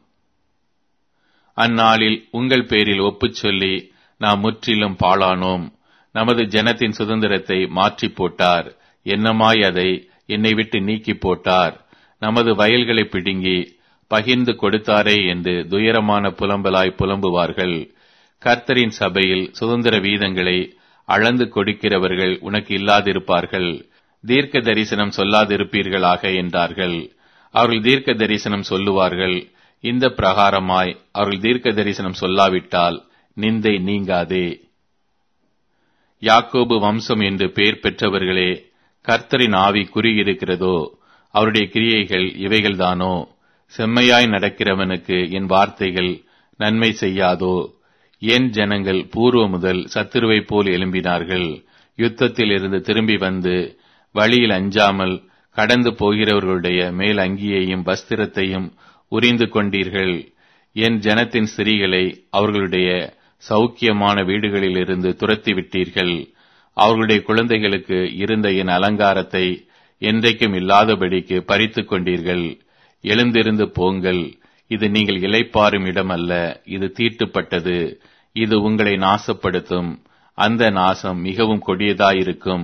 அந்நாளில் உங்கள் பேரில் ஒப்புச் சொல்லி நாம் முற்றிலும் பாழானோம். நமது ஜனத்தின் சுதந்திரத்தை மாற்றி போட்டார். என்னமாய் அதை என்னை விட்டு நீக்கி போட்டார். நமது வயல்களை பிடுங்கி பகிர்ந்து கொடுத்தாரே என்று துயரமான புலம்பலாய் புலம்புவார்கள். கர்த்தரின் சபையில் சுதந்திர வீதங்களை அளந்து கொடுக்கிறவர்கள் உனக்கு இல்லாதிருப்பார்கள். தீர்க்க தரிசனம் சொல்லாதிருப்பீர்களாக என்றார்கள். அவர்கள் தீர்க்க தரிசனம் சொல்லுவார்கள். இந்த பிரகாரமாய் அவர்கள் தீர்க்க தரிசனம் சொல்லாவிட்டால் நிந்தை நீங்காதே. யாக்கோபு வம்சம் என்று பெயர் பெற்றவர்களே, கர்த்தரின் ஆவி குறியிருக்கிறதோ? அவருடைய கிரியைகள் இவைகள்தானோ? செம்மையாய் நடக்கிறவனுக்கு என் வார்த்தைகள் நன்மை செய்யாதோ? என் ஜனங்கள் பூர்வ முதல் சத்துருவைப் போல் எழும்பினார்கள். யுத்தத்தில் இருந்து திரும்பி வந்து வழியில் அஞ்சாமல் கடந்து போகிறவர்களுடைய மேல் அங்கியையும் வஸ்திரத்தையும் உரிந்து கொண்டீர்கள். என் ஜனத்தின் ஸ்திரீகளை அவர்களுடைய சௌக்கியமான வீடுகளிலிருந்து துரத்தி விட்டீர்கள். அவர்களுடைய குழந்தைகளுக்கு இருந்த என் அலங்காரத்தை என்றைக்கும் இல்லாதபடிக்கு பறித்து கொண்டீர்கள். எழுந்திருந்து போங்கள். இது நீங்கள் இளைப்பாறும் இடம் அல்ல. இது தீட்டுப்பட்டது. இது உங்களை நாசப்படுத்தும். அந்த நாசம் மிகவும் கொடியதாயிருக்கும்.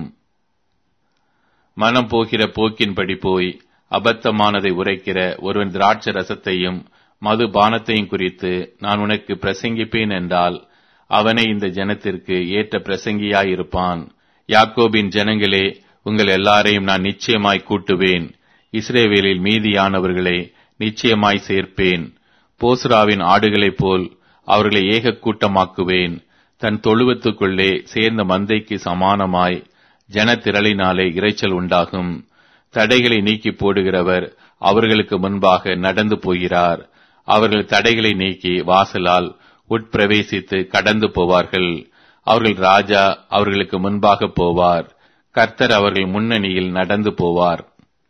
மனம் போகிற போக்கின்படி போய் அபத்தமானதை உரைக்கிற ஒருவன் திராட்சை ரசத்தையும் மது பானத்தையும் குறித்து நான் உனக்கு பிரசங்கிப்பேன் என்றால் அவனை இந்த ஜனத்திற்கு ஏற்ற பிரசங்கியாயிருப்பான். யாக்கோபின் ஜனங்களே, உங்கள் எல்லாரையும் நான் நிச்சயமாய் கூட்டுவேன். இஸ்ரவேலில் மீதியானவர்களை நிச்சயமாய் சேர்ப்பேன். போஸ்ராவின் ஆடுகளைப் போல் அவர்களை ஏக கூட்டமாக்குவேன். தன் தொழுவத்துக்குள்ளே சேர்ந்த மந்தைக்கு சமானமாய் ஜனத்திரளினாலே இரைச்சல் உண்டாகும். தடைகளை நீக்கி போடுகிறவர் அவர்களுக்கு முன்பாக நடந்து போகிறார். அவர்கள் தடைகளை நீக்கி வாசலால் உட்பிரவேசித்து கடந்து போவார்கள். அவர்கள் ராஜா அவர்களுக்கு முன்பாக போவார். கர்த்தர் அவர்கள் முன்னணியில் நடந்து போவார்.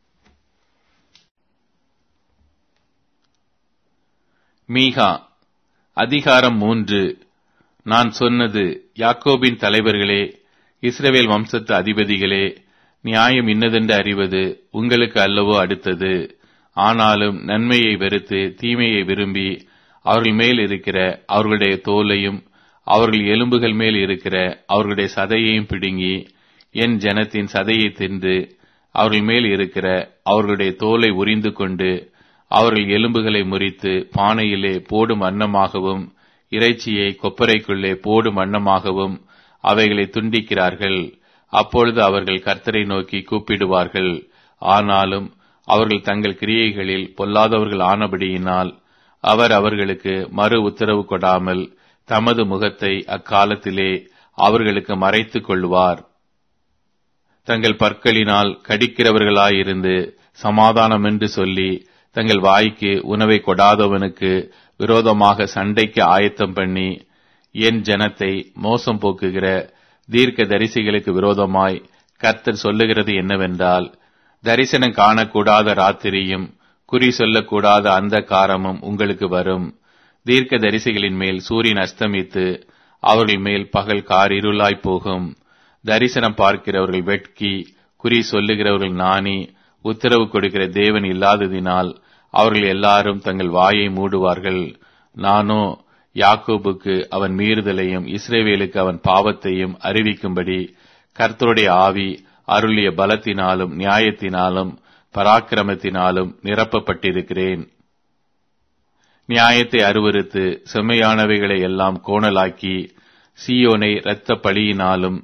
மீகா அதிகாரம் 3. நான் சொன்னது, யாக்கோபின் தலைவர்களே, இஸ்ரவேல் வம்சத்து அதிபதிகளே, நியாயம் இன்னதென்று அறிவது உங்களுக்கு அல்லவோ அடுத்தது. ஆனாலும் நன்மையை வெறுத்து தீமையை விரும்பி அவர்கள் மேல் இருக்கிற அவர்களுடைய தோலையும் அவர்கள் எலும்புகள் மேல் இருக்கிற அவர்களுடைய சதையையும் பிடுங்கி என் ஜனத்தின் சதையை தின்று அவர்கள் மேல் இருக்கிற அவர்களுடைய தோலை உரிந்து கொண்டு அவர்கள் எலும்புகளை முறித்து பானையிலே போடும் அன்னமாகவும் இறைச்சியை கொப்பரைக்குள்ளே போடும் அன்னமாகவும் அவைகளை துண்டிக்கிறார்கள். அப்பொழுது அவர்கள் கர்த்தரை நோக்கி கூப்பிடுவார்கள். ஆனாலும் அவர்கள் தங்கள் கிரியைகளில் பொல்லாதவர்கள் ஆனபடியினால் அவர் அவர்களுக்கு மறு உத்தரவு கொடாமல் தமது முகத்தை அக்காலத்திலே அவர்களுக்கு மறைத்துக் கொள்வார். தங்கள் பற்களினால் கடிக்கிறவர்களாயிருந்து சமாதானம் என்று சொல்லி தங்கள் வாய்க்கு உணவை கொடாதவனுக்கு விரோதமாக சண்டைக்கு ஆயத்தம் பண்ணி என் ஜனத்தை மோசம் போக்குகிற தீர்க்க தரிசிகளுக்கு விரோதமாய் கர்த்தர் சொல்லுகிறது என்னவென்றால், தரிசனம் காணக்கூடாத ராத்திரியும் குறி சொல்லக்கூடாத அந்த காரமும் உங்களுக்கு வரும். தீர்க்க தரிசிகளின் மேல் சூரியன் அஸ்தமித்து அவர்கள் மேல் பகல் காரிருளாய் போகும். தரிசனம் பார்க்கிறவர்கள் வெட்கி குறி சொல்லுகிறவர்கள் நாணி உத்தரவு கொடுக்கிற தேவன் இல்லாததினால் அவர்கள் எல்லாரும் தங்கள் வாயை மூடுவார்கள். நானோ யாக்கோபுக்கு அவன் மீறுதலையும் இஸ்ரவேலுக்கு அவன் பாவத்தையும் அறிவிக்கும்படி கர்த்தருடைய ஆவி அருளிய பலத்தினாலும் நியாயத்தினாலும் பராக்கிரமத்தினாலும் நிரப்பப்பட்டிருக்கிறேன். நியாயத்தை அருவருத்து செம்மையானவைகளை எல்லாம் கோணலாக்கி சீயோனை இரத்த பழியினாலும்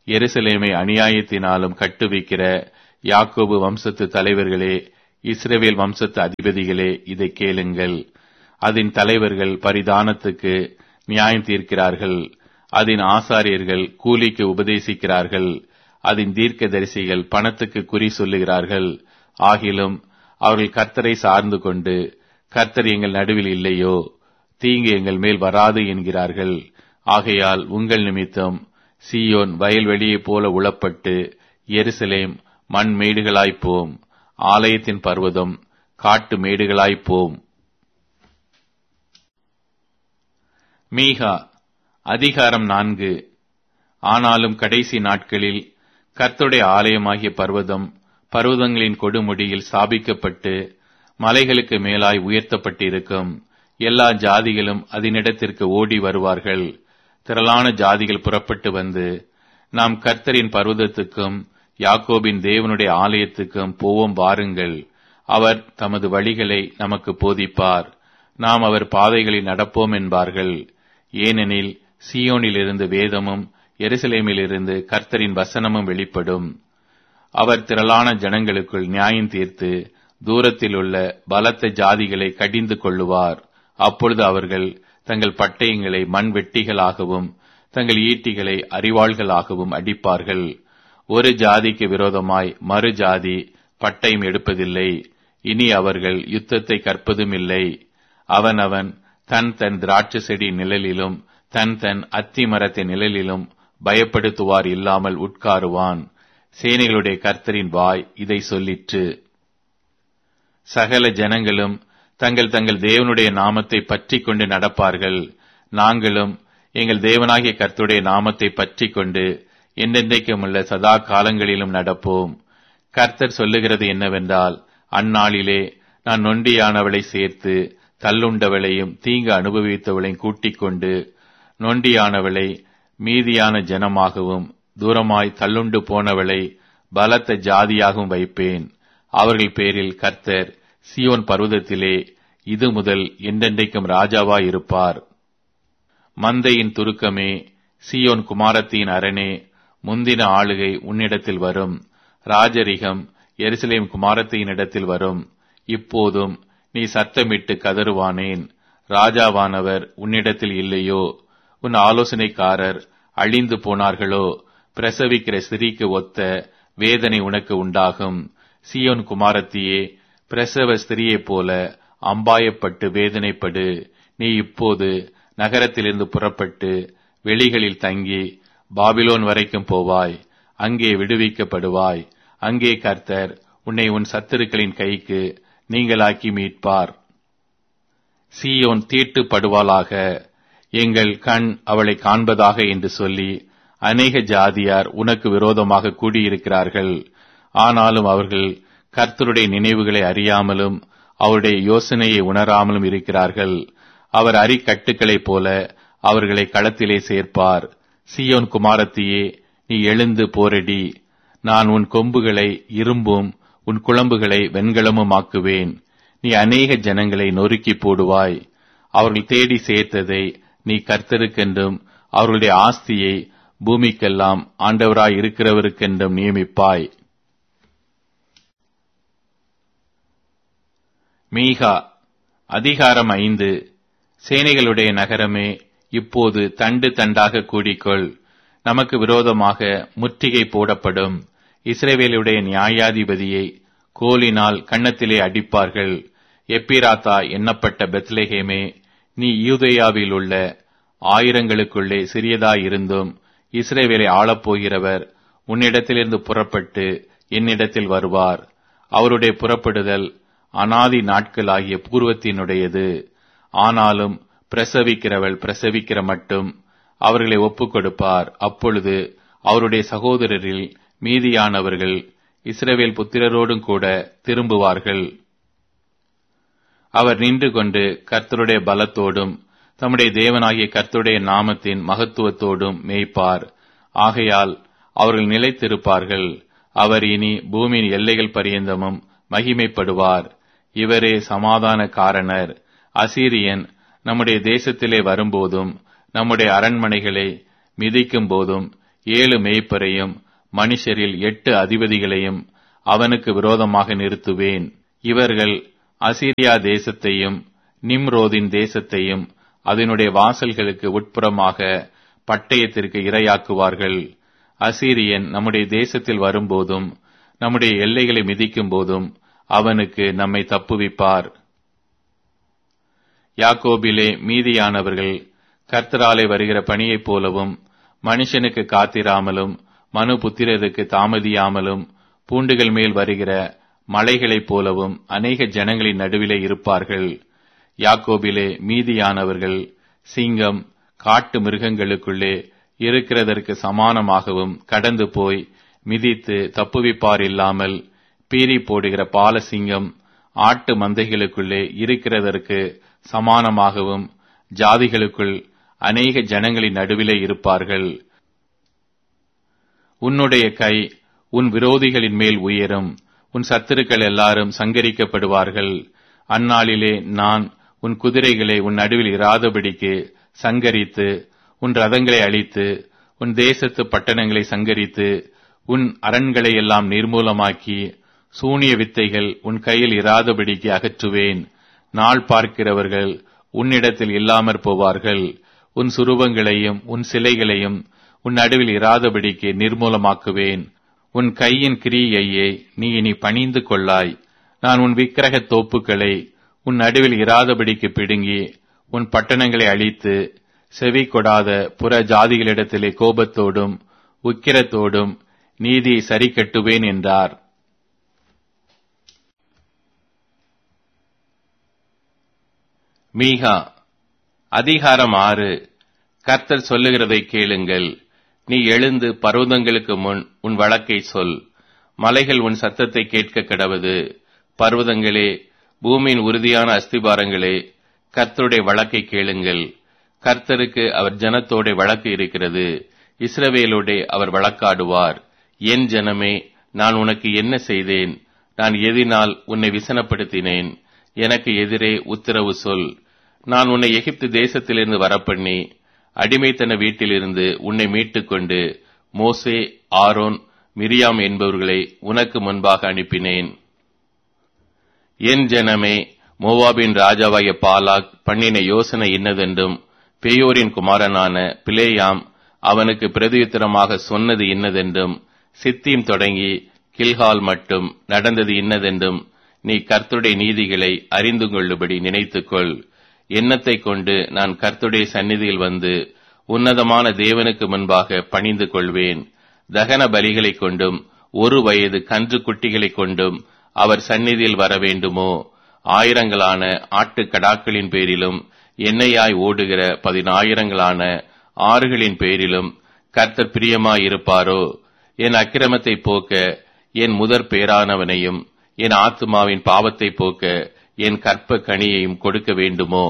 எருசலேமை அநியாயத்தினாலும் கட்டுவிக்கிற யாக்கோபு வம்சத்து தலைவர்களே, இஸ்ரவேல் வம்சத்து அதிபதிகளே, இதை கேளுங்கள். அதன் தலைவர்கள் பரிதானத்துக்கு நியாயம் தீர்க்கிறார்கள். அதன் ஆசாரியர்கள் கூலிக்கு உபதேசிக்கிறார்கள். அதன் தீர்க்கதரிசிகள் பணத்துக்கு குறி சொல்லுகிறார்கள். ஆகிலும் அவர்கள் கர்த்தரை சார்ந்து கொண்டு, கர்த்தர் எங்கள் நடுவில் இல்லையோ, தீங்கு எங்கள் மேல் வராது என்கிறார்கள். ஆகையால் உங்கள் நிமித்தம் சீயோன் வயல்வெளியைப் போல உளப்பட்டு, எருசலேம் மண் மேடுகளாய்ப்போம், ஆலயத்தின் பர்வதம் காட்டு மேடுகளாய்ப்போம். மீகா அதிகாரம் 4. ஆனாலும் கடைசி நாட்களில் கர்த்தருடைய ஆலயமாகிய பர்வதம் பர்வதங்களின் கொடுமுடியில் ஸ்தாபிக்கப்பட்டு மலைகளுக்கு மேலாய் உயர்த்தப்பட்டிருக்கும். எல்லா ஜாதிகளும் அதனிடத்திற்கு ஓடி வருவார்கள். திரளான ஜாதிகள் புறப்பட்டு வந்து, நாம் கர்த்தரின் பர்வதத்துக்கும் யாக்கோபின் தேவனுடைய ஆலயத்துக்கும் போவோம் வாருங்கள். அவர் தமது வழிகளை நமக்கு போதிப்பார், நாம் அவர் பாதைகளில் நடப்போம் என்பார்கள். ஏனெனில் சீயோனிலிருந்து வேதமும் எருசலேமிலிருந்து கர்த்தரின் வசனமும் வெளிப்படும். அவர் திரளான ஜனங்களுக்குள் நியாயம் தீர்த்து தூரத்தில் உள்ள பலத்த ஜாதிகளை கடிந்து கொள்ளுவார். அப்பொழுது அவர்கள் தங்கள் பட்டயங்களை மண் வெட்டிகளாகவும் தங்கள் ஈட்டிகளை அரிவாள்களாகவும் அடிப்பார்கள். ஒரு ஜாதிக்கு விரோதமாய் மறு ஜாதி பட்டயம் எடுப்பதில்லை. இனி அவர்கள் யுத்தத்தை கற்பதும் இல்லை. அவனவன் தன் தன் திராட்சை செடி நிழலிலும் தன் தன் அத்தி மரத்தின் நிழலிலும் பயப்படுத்துவார் இல்லாமல் உட்காருவான். சேனைகளுடைய கர்த்தரின் வாய் இதை சொல்லிற்று. சகல ஜனங்களும் தங்கள் தங்கள் தேவனுடைய நாமத்தை பற்றி கொண்டு நடப்பார்கள். நாங்களும் எங்கள் தேவனாகிய கர்த்தருடைய நாமத்தை பற்றி கொண்டு என்றென்றைக்கும் உள்ள சதா காலங்களிலும் நடப்போம். கர்த்தர் சொல்லுகிறது என்னவென்றால், அந்நாளிலே நான் நொண்டியானவளை சேர்த்து தள்ளுண்டவளையும் தீங்கு அனுபவித்தவளையும் கூட்டிக் கொண்டு நொண்டியானவளை மீதியான ஜனமாகவும் தூரமாய் தள்ளுண்டு போனவளை பலத்த ஜாதியாகவும் வைப்பேன். அவர்கள் பேரில் கர்த்தர் சீயோன் பர்வதத்திலே இது முதல் என்றென்றைக்கும் ராஜாவாயிருப்பார். மந்தையின் துருக்கமே, சீயோன் குமாரத்தின் அரணே, முந்தின ஆளுகை உன்னிடத்தில் வரும். ராஜரிகம் எருசலேம் குமாரத்தினிடத்தில் வரும். இப்போதும் நீ சத்தமிட்டு கதறுவானேன்? ராஜாவானவர் உன்னிடத்தில் இல்லையோ? உன் ஆலோசனைக்காரர் அழிந்து போனார்களோ? பிரசவிக்கிற ஸ்திரீக்கு ஒத்த வேதனை உனக்கு உண்டாகும். சீயோன் குமாரத்தியே, பிரசவ ஸ்திரியைப் போல அம்பாயப்பட்டு வேதனைப்படு. நீ இப்போது நகரத்திலிருந்து புறப்பட்டு வெளிகளில் தங்கி பாபிலோன் வரைக்கும் போவாய். அங்கே விடுவிக்கப்படுவாய். அங்கே கர்த்தர் உன்னை உன் சத்துருக்களின் கைக்கு நீங்களாக்கி மீட்பார். சீயோன் தீட்டுப்படுவாளாக, எங்கள் கண் அவளை காண்பதாக என்று சொல்லி அநேக ஜாதியார் உனக்கு விரோதமாக கூடியிருக்கிறார்கள். ஆனாலும் அவர்கள் கர்த்தருடைய நினைவுகளை அறியாமலும் அவருடைய யோசனையை உணராமலும் இருக்கிறார்கள். அவர் அரிக்கட்டுகளைப் போல அவர்களை களத்திலே சேர்ப்பார். சீயோன் குமாரத்தியே, நீ எழுந்து போரடி. நான் உன் கொம்புகளை இரும்பும் உன் குளம்புகளை வெண்கலமும் ஆக்குவேன். நீ அநேக ஜனங்களை நொறுக்கி போடுவாய். அவர்கள் தேடி சேர்த்ததை நீ கர்த்தருக்கென்றும் அவர்களுடைய ஆஸ்தியை பூமிக்கெல்லாம் ஆண்டவராய் இருக்கிறவருக்கென்றும் நியமிப்பாய். மீகா அதிகாரம் 5. சேனைகளுடைய நகரமே, இப்போது தண்டு தண்டாக கூடிக்கொள். நமக்கு விரோதமாக முற்றுகை போடப்படும். இஸ்ரவேலுடைய நியாயாதிபதியை கோலினால் கன்னத்திலே அடிப்பார்கள். எப்பிராத்தா எண்ணப்பட்ட பெத்லெகேமே, நீ யூதேயாவில் உள்ள ஆயிரங்களுக்குள்ளே சிறியதாயிருந்தும் இஸ்ரவேலை ஆளப்போகிறவர் உன்னிடத்திலிருந்து புறப்பட்டு என்னிடத்தில் வருவார். அவருடைய புறப்படுதல் அனாதி நாட்களாகிய பூர்வத்தினுடையது. ஆனாலும் பிரசவிக்கிறவள் பிரசவிக்கிற மட்டும் அவர்களை ஒப்புக் கொடுப்பார். அப்பொழுது அவருடைய சகோதரரில் மீதியானவர்கள் இஸ்ரவேல் புத்திரரோடும் கூட திரும்புவார்கள். அவர் நின்று கொண்டு கர்த்தருடைய பலத்தோடும் தம்முடைய தேவனாகிய கர்த்தருடைய நாமத்தின் மகத்துவத்தோடும் மேய்ப்பார். ஆகையால் அவர்கள் நிலைத்திருப்பார்கள். அவர் இனி பூமியின் எல்லைகள் பரியந்தமும் மகிமைப்படுவார். இவரே சமாதான காரணர். அசீரியன் நம்முடைய தேசத்திலே வரும்போதும் நம்முடைய அரண்மனைகளை மிதிக்கும் போதும் 7 மேய்ப்பரையும் மனுஷரில் 8 அதிபதிகளையும் அவனுக்கு விரோதமாக நிறுத்துவேன். இவர்கள் அசீரியா தேசத்தையும் நிம்ரோதின் தேசத்தையும் அதனுடைய வாசல்களுக்கு உட்புறமாக பட்டயத்திற்கு இரையாக்குவார்கள். அசீரியன் நம்முடைய தேசத்தில் வரும்போதும் நம்முடைய எல்லைகளை மிதிக்கும் போதும் அவனுக்கு நம்மை தப்புவிப்பார். யாக்கோபிலே மீதியானவர்கள் கர்த்தராலே வருகிற பணியைப் போலவும் மனுஷனுக்கு காத்திராமலும் மனுபுத்திரருக்கு தாமதியாமலும் பூண்டுகள் மேல் வருகிற மலைகளைப் போலவும் அநேக ஜனங்களின் நடுவிலே இருப்பார்கள். யாக்கோபிலே மீதியானவர்கள் சிங்கம் காட்டு மிருகங்களுக்குள்ளே இருக்கிறதற்கு சமானமாகவும் கடந்து போய் மிதித்து தப்புவிப்பார் இல்லாமல் பீறி போடுகிற பாலசிங்கம் ஆட்டு மந்தைகளுக்குள்ளே இருக்கிறதற்கு சமானமாகவும் ஜாதிகளுக்குள் அநேக ஜனங்களின் நடுவிலே இருப்பார்கள். உன்னுடைய கை உன் விரோதிகளின் மேல் உயரும், உன் சத்துருக்கள் எல்லாரும் சங்கரிக்கப்படுவார்கள். அந்நாளிலே நான் உன் குதிரைகளை உன் நடுவில் இராதபடிக்கு சங்கரித்து உன் ரதங்களை அழித்து உன் தேசத்து பட்டணங்களை சங்கரித்து உன் அரண்களை எல்லாம் நிர்மூலமாக்கி சூனிய வித்தைகள் உன் கையில் இராதபடிக்கு அகற்றுவேன். நாள் பார்க்கிறவர்கள் உன்னிடத்தில் இல்லாமற் போவார்கள். உன் சுரூபங்களையும் உன் சிலைகளையும் உன் நடுவில் இராதபடிக்கு நிர்மூலமாக்குவேன். உன் கையின் கிரியையை நீ இனி பணிந்து கொள்ளாய். நான் உன் விக்கிரக தோப்புக்களை உன் நடுவில் இராதபடிக்கு பிடுங்கி உன் பட்டணங்களை அழித்து செவி கொடாத புற ஜாதிகளிடத்திலே கோபத்தோடும் உக்கிரத்தோடும் நீதி சரி கட்டுவேன் என்றார். மீகா அதிகாரம் 6. கர்த்தர் சொல்லுகிறதை கேளுங்கள். நீ எழுந்து பர்வதங்களுக்கு முன் உன் வழக்கை சொல். மலைகள் உன் சத்தத்தை கேட்க கடவது. பர்வதங்களே, பூமியின் உறுதியான அஸ்திபாரங்களே, கர்த்தருடைய வழக்கை கேளுங்கள். கர்த்தருக்கு அவர் ஜனத்தோட வழக்கு இருக்கிறது. இஸ்ரவேலோடே அவர் வழக்காடுவார். என் ஜனமே, நான் உனக்கு என்ன செய்தேன்? நான் எதினால் உன்னை விசனப்படுத்தினேன்? எனக்கு எதிரே உத்தரவு சொல். நான் உன்னை எகிப்து தேசத்திலிருந்து வரப்பண்ணி அடிமைத்தன வீட்டிலிருந்து உன்னை மீட்டுக்கொண்டு மோசே, ஆரோன், மிரியாம் என்பவர்களை உனக்கு முன்பாக அனுப்பினேன். என் ஜனமே, மோவாபின் ராஜாவாகிய பாலாக் பண்ணின யோசனை இன்னதென்றும் பேயோரின் குமாரனான பிலேயாம் அவனுக்கு பிரதியுத்தரமாக சொன்னது இன்னதென்றும் சித்தீம் தொடங்கி கில்கால் மட்டும் நடந்தது இன்னதென்றும் நீ கர்த்தருடைய நீதிகளை அறிந்து கொள்ளும்படி நினைத்துக்கொள். எண்ணத்தை கொண்டு நான் கர்த்தருடைய சந்நிதியில் வந்து உன்னதமான தேவனுக்கு முன்பாக பணிந்து கொள்வேன். தகன பலிகளை கொண்டும் 1 வயது கன்று குட்டிகளை கொண்டும் அவர் சந்நிதியில் வர வேண்டுமோ? ஆயிரங்களான ஆட்டுக்கடாக்களின் பேரிலும் எண்ணெயாய் ஓடுகிற 10,000 ஆறுகளின் பேரிலும் கர்த்தர் பிரியமாயிருப்பாரோ? என் அக்கிரமத்தை போக்க என் முதற் பேரானவனையும் என் ஆத்துமாவின் பாவத்தை போக்க என் கற்ப கனியையும் கொடுக்க வேண்டுமோ?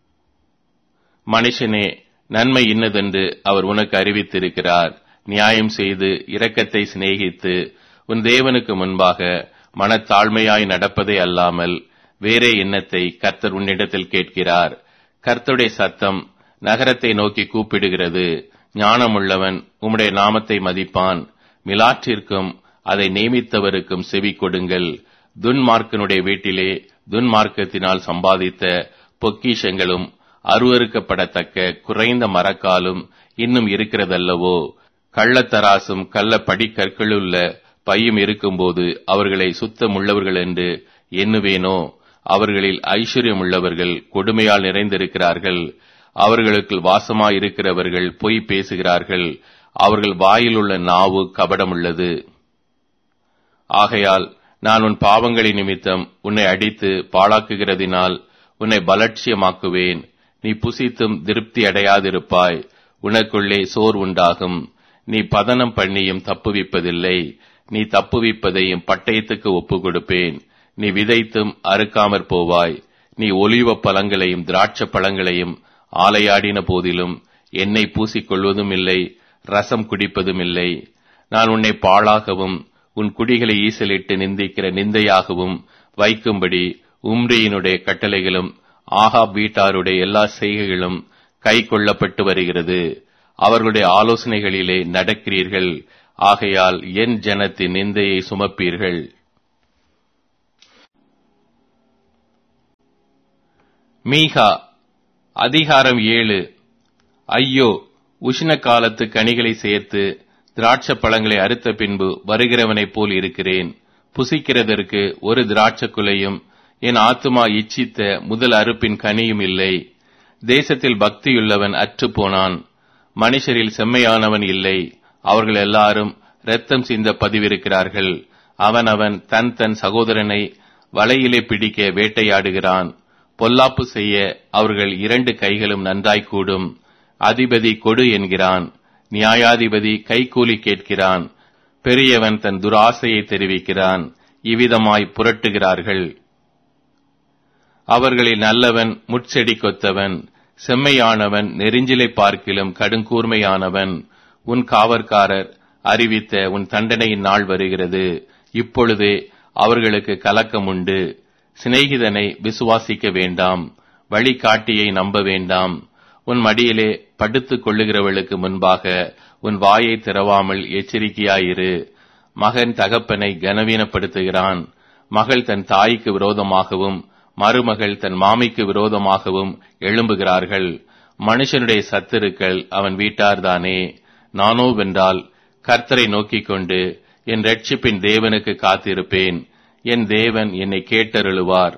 மனுஷனே, நன்மை இன்னதென்று அவர் உனக்கு அறிவித்திருக்கிறார். நியாயம் செய்து இரக்கத்தை சிநேகித்து உன் தேவனுக்கு முன்பாக மனத்தாழ்மையாய் நடப்பதே அல்லாமல் வேறே எண்ணத்தை கர்த்தர் உன்னிடத்தில் கேட்கிறார். கர்த்தருடைய சத்தம் நகரத்தை நோக்கி கூப்பிடுகிறது. ஞானமுள்ளவன் உம்முடைய நாமத்தை மதிப்பான். மிலாற்றிற்கும் அதை நியமித்தவருக்கும் செவி கொடுங்கள். துன்மார்க்கனுடைய வீட்டிலே துன்மார்க்கத்தினால் சம்பாதித்த பொக்கிஷங்களும் அருவருக்கப்படத்தக்க குறைந்த மரக்காலும் இன்னும் இருக்கிறதல்லவோ? கள்ளத்தராசும் கள்ள படிக்கற்களுள்ள பையும் இருக்கும்போது அவர்களை சுத்தமுள்ளவர்கள் என்று எண்ணுவேனோ? அவர்களில் ஐஸ்வர்யமுள்ளவர்கள் கொடுமையால் நிறைந்திருக்கிறார்கள். அவர்களுக்கு வாசமாயிருக்கிறவர்கள் பொய் பேசுகிறார்கள். அவர்கள் வாயிலுள்ள நாவு கபடமுள்ளது. ஆகையால் நான் உன் பாவங்களின் நிமித்தம் உன்னை அடித்து பாழாக்குகிறதினால் உன்னை பலட்சியமாக்குவேன். நீ புசித்தும் திருப்தி அடையாதிருப்பாய். உனக்குள்ளே சோர் உண்டாகும். நீ பதனம் பண்ணியும் தப்புவிப்பதில்லை. நீ தப்புவிப்பதையும் பட்டயத்துக்கு ஒப்பு கொடுப்பேன். நீ விதைத்தும் அறுக்காமற் போவாய். நீ ஒலிவ பழங்களையும் திராட்சை பழங்களையும் ஆலையாடின போதிலும் எண்ணெய் பூசிக்கொள்வதும் இல்லை, ரசம் குடிப்பதும் இல்லை. நான் உன்னை பாழாகவும் உன் குடிகளை ஈசலிட்டு நிந்திக்கிற நிந்தையாகவும் வைக்கும்படி உம்ரியினுடைய கட்டளைகளும் ஆகாப் வீட்டாருடைய எல்லா செய்கைகளும் கை கொள்ளப்பட்டு வருகிறது. அவர்களுடைய ஆலோசனைகளிலே நடக்கிறீர்கள். ஆகையால் என் ஜனத்தின் நிந்தையை சுமப்பீர்கள். மீகா அதிகாரம் 7. ஐயோ, உஷ்ண காலத்து கனிகளை சேர்த்து திராட்சை பழங்களை அறுத்த பின்பு வருகிறவனைப் போல் இருக்கிறேன். புசிக்கிறதற்கு ஒரு திராட்சை குலையும் என் ஆத்துமா இச்சித்த முதல் அறுப்பின் கனியும் இல்லை. தேசத்தில் பக்தியுள்ளவன் அற்று போனான். மனுஷரில் செம்மையானவன் இல்லை. அவர்கள் எல்லாரும் இரத்தம் சிந்த பதிவிருக்கிறார்கள். அவனவன் தன் தன் சகோதரனை வலையிலே பிடிக்க வேட்டையாடுகிறான். பொல்லாப்பு செய்ய அவர்கள் 2 கைகளும் நன்றாய்க்கூடும். அதிபதி கொடு என்கிறான், நியாயாதிபதி கைக்கூலி கேட்கிறான். பெரியவன் தன் துராசையை தெரிவிக்கிறான். இவ்விதமாய் புரட்டுகிறார்கள். அவர்களில் நல்லவன் முட்செடி கொத்தவன், செம்மையானவன் நெரிஞ்சிலை பார்க்கிலும் கடுங்கூர்மையானவன். உன் காவற்காரர் அறிவித்த உன் தண்டனையின் நாள் வருகிறது. இப்பொழுதே அவர்களுக்கு கலக்கம் உண்டு. சிநேகிதனை விசுவாசிக்க வேண்டாம், வழிகாட்டியை நம்ப வேண்டாம். உன் மடியிலே படுத்துக் கொள்ளுகிறவளுக்கு முன்பாக உன் வாயை திறவாமல் எச்சரிக்கையாயிரு. மகன் தகப்பனை கனவீனப்படுத்துகிறான். மகள் தன் தாய்க்கு விரோதமாகவும் மருமகள் தன் மாமிக்கு விரோதமாகவும் எழும்புகிறார்கள். மனுஷனுடைய சத்துருக்கள் அவன் வீட்டார்தானே. நானோ வென்றால் கர்த்தரை நோக்கிக் கொண்டு என் இரட்சிப்பின் தேவனுக்கு காத்திருப்பேன். என் தேவன் என்னை கேட்டருளுவார்.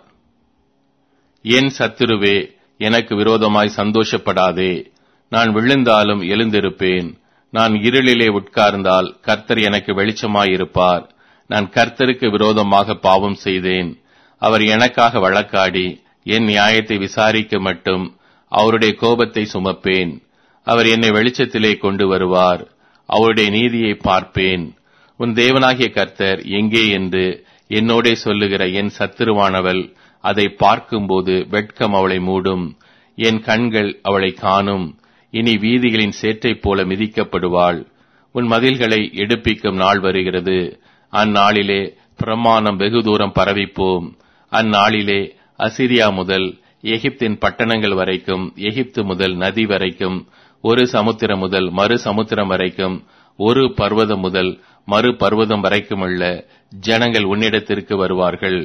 என் சத்துருவே, எனக்கு விரோதமாய் சந்தோஷப்படாதே. நான் விழுந்தாலும் எழுந்திருப்பேன். நான் இருளிலே உட்கார்ந்தால் கர்த்தர் எனக்கு வெளிச்சமாயிருப்பார். நான் கர்த்தருக்கு விரோதமாக பாவம் செய்தேன். அவர் எனக்காக வழக்காடி என் நியாயத்தை விசாரிக்க மட்டும் அவருடைய கோபத்தை சுமப்பேன். அவர் என்னை வெளிச்சத்திலே கொண்டு வருவார். அவருடைய நீதியை பார்ப்பேன். உன் தேவனாகிய கர்த்தர் எங்கே என்று என்னோடே சொல்லுகிற என் சத்துருவானவள் அதை பார்க்கும்போது வெட்கம் அவளை மூடும். என் கண்கள் அவளை காணும். இனி வீதிகளின் சேற்றைப் போல மிதிக்கப்படுவாள். உன் மதில்களை எடுப்பிக்கும் நாள் வருகிறது. அந்நாளிலே பிரமாணம் வெகு தூரம் பரவிப்போம். அந்நாளிலே அசிரியா முதல் எகிப்தின் பட்டணங்கள் வரைக்கும், எகிப்து முதல் நதி வரைக்கும், ஒரு சமுத்திரம் முதல் மறு சமுத்திரம் வரைக்கும், ஒரு பர்வதம் முதல் மறு பர்வதம் வரைக்குமுள்ள ஜனங்கள் உன்னிடத்திற்கு வருவார்கள்.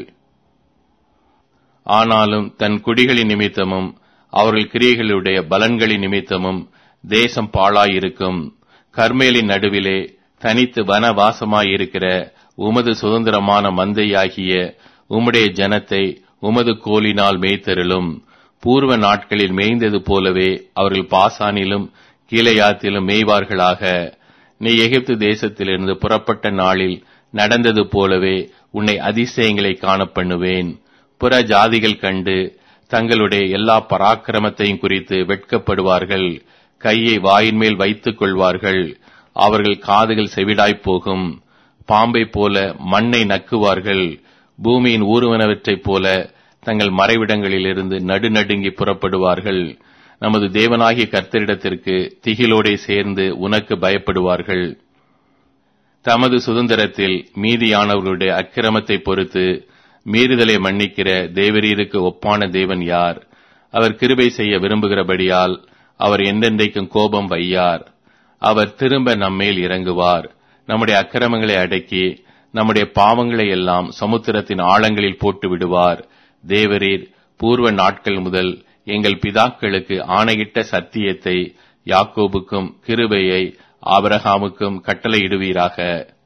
ஆனாலும் தன் குடிகளின் நிமித்தமும் அவர்கள் கிரியைகளுடைய பலன்களின் நிமித்தமும் தேசம் பாழாயிருக்கும். கர்மேலின் நடுவிலே தனித்து வனவாசமாயிருக்கிற உமது சுதந்திரமான மந்தையாகிய உம்முடைய ஜனத்தை உமது கோலினால் மேய்த்தருளும். பூர்வ நாட்களில் மேய்ந்தது போலவே அவர்கள் பாசானிலும் கீலேயாத்திலும் மேய்வார்களாக. நீ எகிப்து தேசத்திலிருந்து புறப்பட்ட நாளில் நடந்தது போலவே உன்னை அதிசயங்களை காணப்பண்ணுவேன். புற ஜாதிகள் கண்டு தங்களுடைய எல்லா பராக்கிரமத்தையும் குறித்து வெட்கப்படுவார்கள். கையை வாயின் மேல் வைத்துக் கொள்வார்கள். அவர்கள் காதுகள் செவிடாய்ப்போகும். பாம்பை போல மண்ணை நக்குவார்கள். பூமியின் ஊறுவனவற்றைப் போல தங்கள் மறைவிடங்களிலிருந்து நடுநடுங்கி புறப்படுவார்கள். நமது தேவனாகிய கர்த்தரிடத்திற்கு திகிலோடே சேர்ந்து உனக்கு பயப்படுவார்கள். தமது சுதந்திரத்தில் மீதியானவர்களுடைய அக்கிரமத்தை பொறுத்து மீறுதலை மன்னிக்கிற தேவரீருக்கு ஒப்பான தேவன் யார்? அவர் கிருபை செய்ய விரும்புகிறபடியால் அவர் என்றென்றைக்கும் கோபம் வையார். அவர் திரும்ப நம்மேல் இறங்குவார். நம்முடைய அக்கிரமங்களை அடக்கி நம்முடைய பாவங்களை எல்லாம் சமுத்திரத்தின் ஆழங்களில் போட்டு விடுவார். தேவரீர் பூர்வ நாட்கள் முதல் எங்கள் பிதாக்களுக்கு ஆணையிட்ட சத்தியத்தை யாக்கோபுக்கும் கிருபையை ஆபிரகாமுக்கும் கட்டளையிடுவீராக.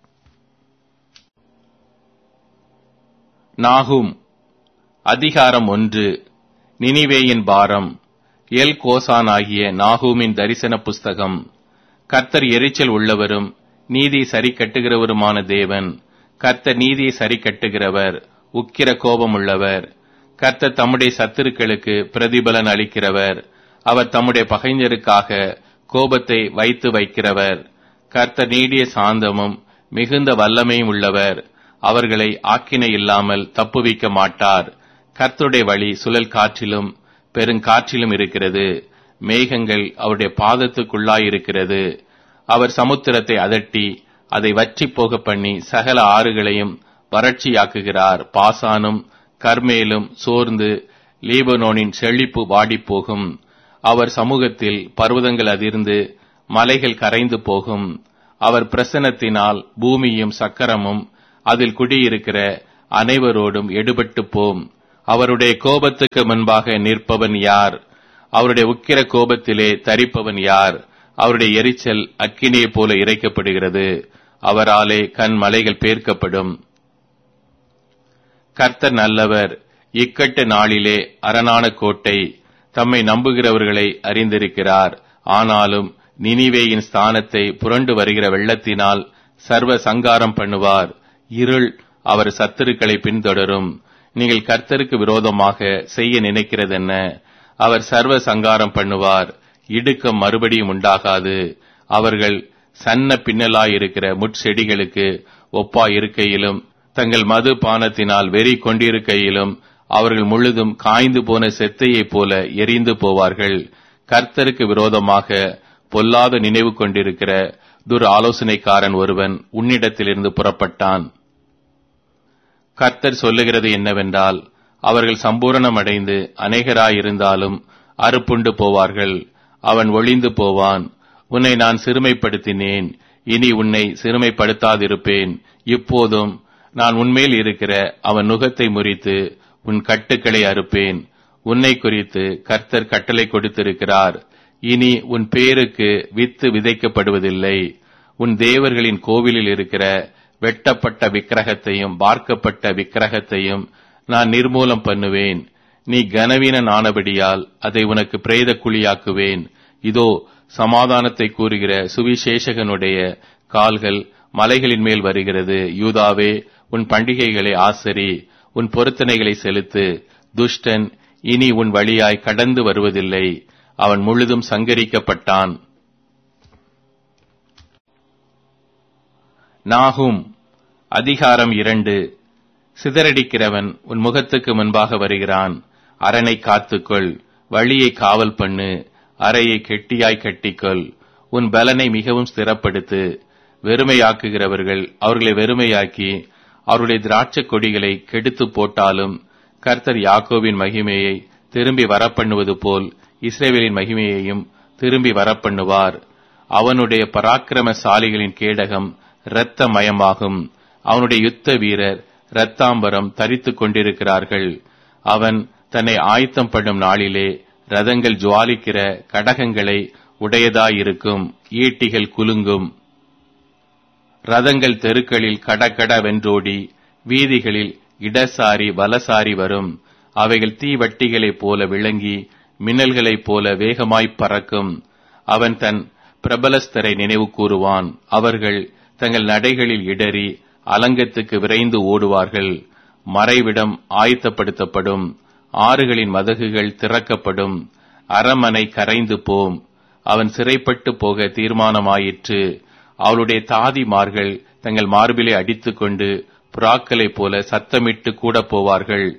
நாகும் அதிகாரம் 1. நினிவேயின் பாரம். எல் கோசான் ஆகிய நாகூமின் தரிசன புஸ்தகம். கர்த்தர் எரிச்சல் உள்ளவரும் நீதி சரி கட்டுகிறவருமான தேவன். கர்த்தர் நீதியை சரி கட்டுகிறவர், உக்கிர கோபம் உள்ளவர். கர்த்தர் தம்முடைய சத்துருக்களுக்கு பிரதிபலன் அளிக்கிறவர். அவர் தம்முடைய பகைஞருக்காக கோபத்தை வைத்து வைக்கிறவர். கர்த்தர் நீடிய சாந்தமும் மிகுந்த வல்லமையும் உள்ளவர். அவர்களை ஆக்கினை இல்லாமல் தப்புவிக்க மாட்டார். கர்த்தருடைய வழி சுழல் காற்றிலும் பெருங்காற்றிலும் இருக்கிறது. மேகங்கள் அவருடைய பாதத்துக்குள்ளாயிருக்கிறது. அவர் சமுத்திரத்தை அதட்டி அதை வற்றி போக பண்ணி சகல ஆறுகளையும் வறட்சியாக்குகிறார். பாசானும் கர்மேலும் சோர்ந்து லீபனோனின் செழிப்பு வாடிப்போகும். அவர் சமூகத்தில் பர்வதங்கள் அதிர்ந்து மலைகள் கரைந்து போகும். அவர் பிரசன்னத்தினால் பூமியும் சக்கரமும் அதில் குடியிருக்கிற அனைவரோடும் எடுபட்டு போம். அவருடைய கோபத்துக்கு முன்பாக நிற்பவன் யார்? அவருடைய உக்கிர கோபத்திலே தரிப்பவன் யார்? அவருடைய எரிச்சல் அக்கினியைப் போல இறைக்கப்படுகிறது. அவராலே மலைகள் பேர்க்கப்படும். கர்த்தர் நல்லவர். இக்கட்டு நாளிலே அரணான கோட்டை. தம்மை நம்புகிறவர்களை அறிந்திருக்கிறார். ஆனாலும் நினிவேயின் ஸ்தானத்தை புரண்டு வருகிற வெள்ளத்தினால் சர்வ சங்காரம் பண்ணுவார். இருள் அவர் சத்துருக்களை பின்தொடரும். நீங்கள் கர்த்தருக்கு விரோதமாக செய்ய நினைக்கிறதென்ன? அவர் சர்வ சங்காரம் பண்ணுவார். இடுக்கம் மறுபடியும் உண்டாகாது. அவர்கள் சன்ன பின்னலாயிருக்கிற முட்செடிகளுக்கு ஒப்பாயிருக்கையிலும் தங்கள் மது பானத்தினால் வெறி கொண்டிருக்கையிலும் அவர்கள் முழுதும் காய்ந்து போன செத்தையைப் போல எரிந்து போவார்கள். கர்த்தருக்கு விரோதமாக பொல்லாத நினைவு கொண்டிருக்கிற ஆலோசனைக்காரன் ஒருவன் உன்னிடத்திலிருந்து புறப்பட்டான். கர்த்தர் சொல்லுகிறது என்னவென்றால், அவர்கள் சம்பூரணமடைந்து அநேகராயிருந்தாலும் அறுப்புண்டு போவார்கள். அவன் ஒளிந்து போவான். உன்னை நான் சிறுமைப்படுத்தினேன், இனி உன்னை சிறுமைப்படுத்தாதிருப்பேன். இப்போதும் நான் உன்மேல் இருக்கிற அவன் நுகத்தை முறித்து உன் கட்டுக்களை அறுப்பேன். உன்னை குறித்து கர்த்தர் கட்டளை கொடுத்திருக்கிறார். இனி உன் பேருக்கு வித்து விதைக்கப்படுவதில்லை. உன் தேவர்களின் கோவிலில் இருக்கிற வெட்டப்பட்ட விக்கிரகத்தையும் பார்க்கப்பட்ட விக்கிரகத்தையும் நான் நிர்மூலம் பண்ணுவேன். நீ கனவீனன் ஆனபடியால் அதை உனக்கு பிரேத குழியாக்குவேன். இதோ சமாதானத்தை கூறுகிற சுவிசேஷகனுடைய கால்கள் மலைகளின் மேல் வருகிறது. யூதாவே, உன் பண்டிகைகளை ஆசரி, உன் பொருத்தனைகளை செலுத்து. துஷ்டன் இனி உன் வழியாய் கடந்து வருவதில்லை. அவன் முழுதும் சங்கரிக்கப்பட்டான். நாகும் அதிகாரம் 2. சிதறடிக்கிறவன் உன் முகத்துக்கு முன்பாக வருகிறான். அரணை காத்துக்கொள், வழியை காவல் பண்ணு, அறையை கெட்டியாய் கட்டிக்கொள். உன் பலனை மிகவும் ஸ்திரப்படுத்து. வெறுமையாக்குகிறவர்கள் அவர்களை வெறுமையாக்கி அவருடைய திராட்சை கொடிகளை கெடுத்து போட்டாலும் கர்த்தர் யாக்கோபின் மகிமையை திரும்பி வரப்பண்ணுவது போல் இஸ்ரவேலின் மகிமையையும் திரும்பி வரப்பண்ணுவார். அவனுடைய பராக்கிரமசாலிகளின் கேடகம் இரத்த மயமாகும். அவனுடைய யுத்த வீரர் இரத்தாம்பரம் தரித்துக் கொண்டிருக்கிறார்கள். அவன் தன்னை ஆயத்தம் பண்ணும் நாளிலே ரதங்கள் ஜுவாலிக்கிற கடகங்களை உடையதாயிருக்கும். ஈட்டிகள் குலுங்கும். ரதங்கள் தெருக்களில் கடகட வென்றோடி வீதிகளில் இடசாரி வலசாரி வரும். அவைகள் தீவட்டிகளைப் போல விளங்கி மின்னல்களைப் போல வேகமாய்ப் பறக்கும். அவன் தன் பிரபலஸ்தரை நினைவு கூறுவான். அவர்கள் தங்கள் நடைகளில் இடறி அலங்கத்துக்கு விரைந்து ஓடுவார்கள். மறைவிடம் ஆயத்தப்படுத்தப்படும். ஆறுகளின் மதகுகள் திறக்கப்படும். அரமனை கரைந்து போம். அவன் சிறைப்பட்டு போக தீர்மானமாயிற்று. அவளுடைய தாதிமார்கள் தங்கள் மார்பிலை அடித்துக் கொண்டு புறாக்களைப் போல சத்தமிட்டு கூட போவார்கள்.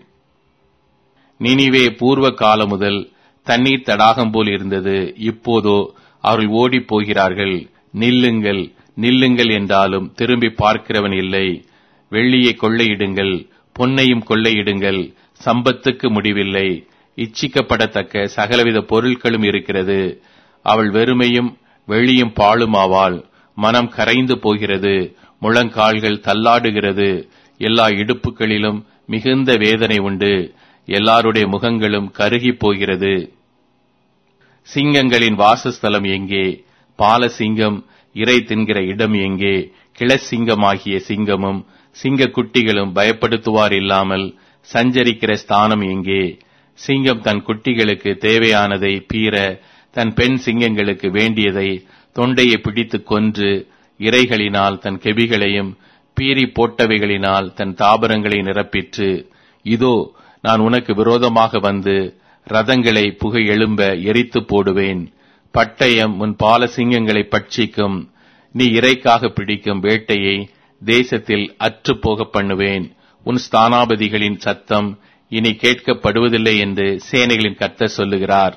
நினிவே பூர்வ காலம் முதல் தண்ணீர் தடாகம் போல் இருந்தது. இப்போதோ அவர்கள் ஓடிப் போகிறார்கள். நில்லுங்கள், நில்லுங்கள் என்றாலும் திரும்பி பார்க்கிறவன் இல்லை. வெள்ளியை கொள்ளையிடுங்கள், பொன்னையும் கொள்ளையிடுங்கள், சம்பத்துக்கு முடிவில்லை. இச்சிக்கப்படத்தக்க சகலவித பொருட்களும் இருக்கிறது. அவள் வெறுமையும் வெளியும் பாழுமாவாள். மனம் கரைந்து போகிறது. முழங்கால்கள் தள்ளாடுகிறது. எல்லா இடுப்புகளிலும் மிகுந்த வேதனை உண்டு. எல்லாருடைய முகங்களும் கருகி போகிறது. சிங்கங்களின் வாசஸ்தலம் எங்கே? பாலசிங்கம் இறை தின்கிற இடம் எங்கே? கிளசிங்கமாகிய சிங்கமும் சிங்க குட்டிகளும் பயப்படுத்துவார் இல்லாமல் சஞ்சரிக்கிற ஸ்தானம் எங்கே? சிங்கம் தன் குட்டிகளுக்கு தேவையானதை பீற, தன் பெண் சிங்கங்களுக்கு வேண்டியதை தொண்டையை பிடித்துக் கொன்று, இரைகளினால் தன் கெபிகளையும் பீறி போட்டவைகளினால் தன் தாபரங்களை நிரப்பிற்று. இதோ நான் உனக்கு விரோதமாக வந்து ரதங்களை புகை எழும்ப எரித்து போடுவேன். பட்டயம் உன் பால சிங்கங்களை பட்சிக்கும். நீ இறைக்காக பிடிக்கும் வேட்டையை தேசத்தில் அற்று போக பண்ணுவேன். உன் ஸ்தானாபதிகளின் சத்தம் இனி கேட்கப்படுவதில்லை என்று சேனைகளின் கர்த்தர் சொல்லுகிறார்.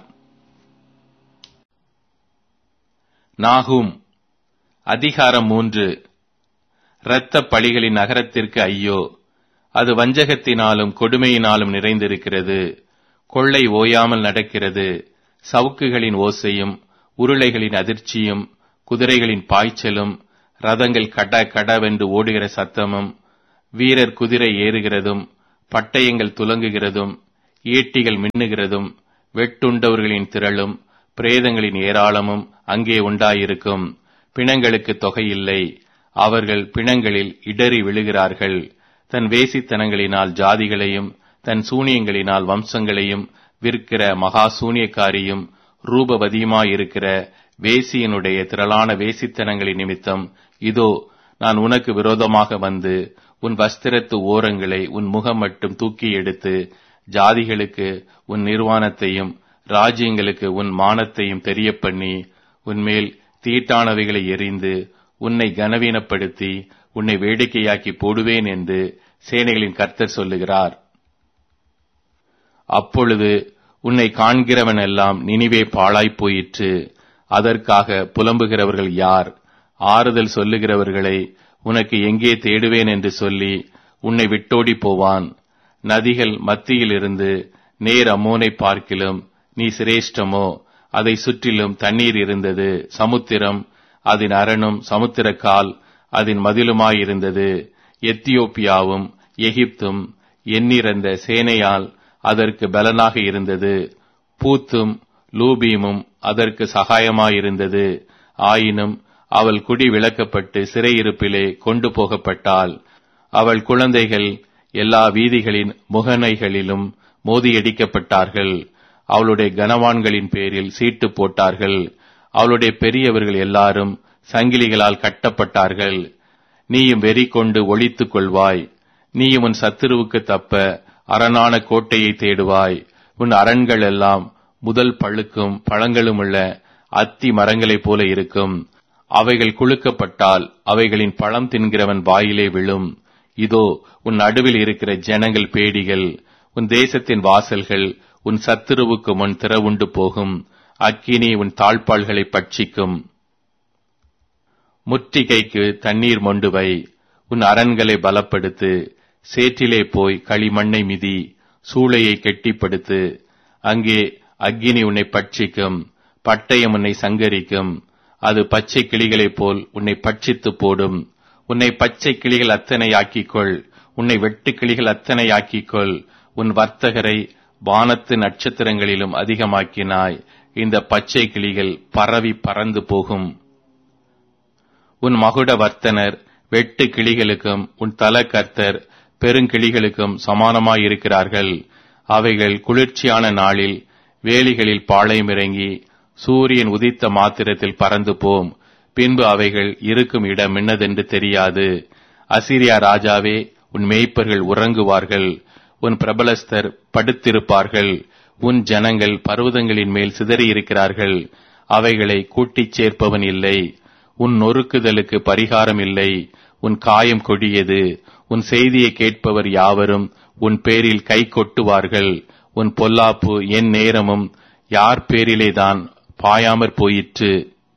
நாகும் அதிகாரம் 3. இரத்த பழிகளின் நகரத்திற்கு ஐயோ! அது வஞ்சகத்தினாலும் கொடுமையினாலும் நிறைந்திருக்கிறது. கொள்ளை ஓயாமல் நடக்கிறது. சவுக்குகளின் ஓசையும் உருளைகளின் அதிர்ச்சியும் குதிரைகளின் பாய்ச்சலும், ரதங்கள் கட கடவென்று ஓடுகிற சத்தமும், வீரர் குதிரை ஏறுகிறதும், பட்டயங்கள் துலங்குகிறதும், ஈட்டிகள் மின்னுகிறதும், வெட்டுண்டவர்களின் திரளும், பிரேதங்களின் ஏராளமும் அங்கே உண்டாயிருக்கும். பிணங்களுக்கு தொகையில்லை. அவர்கள் பிணங்களில் இடறி விழுகிறார்கள். தன் வேசித்தனங்களினால் ஜாதிகளையும் தன் சூனியங்களினால் வம்சங்களையும் விற்கிற மகா சூனியக்காரியும் ரூபவதியுமாயிருக்கிற வேசியனுடைய திரளான வேசித்தனங்களின் நிமித்தம் இதோ நான் உனக்கு விரோதமாக வந்து உன் வஸ்திரத்து ஓரங்களை உன் முகம் மட்டும் தூக்கி எடுத்து ஜாதிகளுக்கு உன் நிர்வாணத்தையும் ராஜ்யங்களுக்கு உன் மானத்தையும் தெரியப்பண்ணி உன்மேல் தீட்டானவைகளை எறிந்து உன்னை கனவீனப்படுத்தி உன்னை வேடிக்கையாக்கி போடுவேன் என்று சேனைகளின் கர்த்தர் சொல்லுகிறார். அப்பொழுது உன்னை காண்கிறவனெல்லாம் நினிவே பாழாய்ப் போயிற்று. அதற்காக புலம்புகிறவர்கள் யார்? ஆறுதல் சொல்லுகிறவர்களை உனக்கு எங்கே தேடுவேன் என்று சொல்லி உன்னை விட்டோடி போவான். நதிகள் மத்தியிலிருந்து நேர் அம்மோனை பார்க்கிலும் நீ சிரேஷ்டமோ? அதை சுற்றிலும் தண்ணீர் இருந்தது. சமுத்திரம் அதன் அரணும் சமுத்திரக்கால் அதன் மதிலுமாயிருந்தது. எத்தியோப்பியாவும் எகிப்தும் எண்ணிறந்த சேனையால் அதற்கு பலனாக இருந்தது. பூத்தும் லூபீமும் அதற்கு சகாயமாயிருந்தது. ஆயினும் அவள் குடி விலக்கப்பட்டு சிறையிருப்பிலே கொண்டு போகப்பட்டாள். அவள் குழந்தைகள் எல்லா வீதிகளின் முகனைகளிலும் மோதியடிக்கப்பட்டார்கள். அவளுடைய கனவான்களின் பேரில் சீட்டு போட்டார்கள். அவளுடைய பெரியவர்கள் எல்லாரும் சங்கிலிகளால் கட்டப்பட்டார்கள். நீயும் வெறி கொண்டு ஒளித்துக் கொள்வாய். நீயும் உன் சத்துருவுக்கு தப்ப அரணான கோட்டையை தேடுவாய். உன் அரண்கள் எல்லாம் முதல் பழுக்கும் பழங்களுமுள்ள அத்தி மரங்களைப் போல இருக்கும். அவைகள் குலுக்கப்பட்டால் அவைகளின் பழம் தின்கிறவன் வாயிலே விழும். இதோ உன் நடுவில் இருக்கிற ஜனங்கள் பேடிகள். உன் தேசத்தின் வாசல்கள் உன் சத்துருவுக்கு முன் திறவுண்டு போகும். அக்கினி உன் தாழ்பாள்களை பட்சிக்கும். முற்றிகைக்கு தண்ணீர் மொண்டு வை. உன் அரண்களை பலப்படுத்து. சேற்றிலே போய் களிமண்ணை மிதி. சூளையை கெட்டிப்படுத்து. அங்கே அக்கினி உன்னை பட்சிக்கும். பட்டயம் உன்னை சங்கரிக்கும். அது பச்சை கிளிகளைப் போல் உன்னை பட்சித்து போடும். உன்னை பச்சை கிளிகள் அத்தனை ஆக்கிக்கொள். உன்னை வெட்டு கிளிகள் அத்தனை ஆக்கிக்கொள். உன் வர்த்தகரை வானத்து நட்சத்திரங்களிலும் அதிகமாக்கினாய். இந்த பச்சை கிளிகள் பரவி பறந்து போகும். உன் மகுட வர்த்தனர் வெட்டு கிளிகளுக்கும் உன் தல கர்த்தர் பெருங்கிளிகளுக்கும் சமானமாயிருக்கிறார்கள். அவைகள் குளிர்ச்சியான நாளில் வேலிகளில் பாளையமிறங்கி சூரியன் உதித்த மாத்திரத்தில் பறந்து போம். பின்பு அவைகள் இருக்கும் இடம் என்னதென்று தெரியாது. அசீரியா ராஜாவே, உன் மேய்ப்பர்கள் உறங்குவார்கள். உன் பிரபலஸ்தர் படுத்திருப்பார்கள். உன் ஜனங்கள் பர்வதங்களின் மேல் சிதறியிருக்கிறார்கள். அவைகளை கூட்டிச் சேர்ப்பவன் இல்லை. உன் நொறுக்குதலுக்கு பரிகாரம் இல்லை. உன் காயம் கொடியது. உன் செய்தியை கேட்பவர் யாவரும் உன் பேரில் கை கொட்டுவார்கள். உன் பொல்லாப்பு என் நேரமும் யார் பேரிலேதான் பாயாமற் போயிற்று.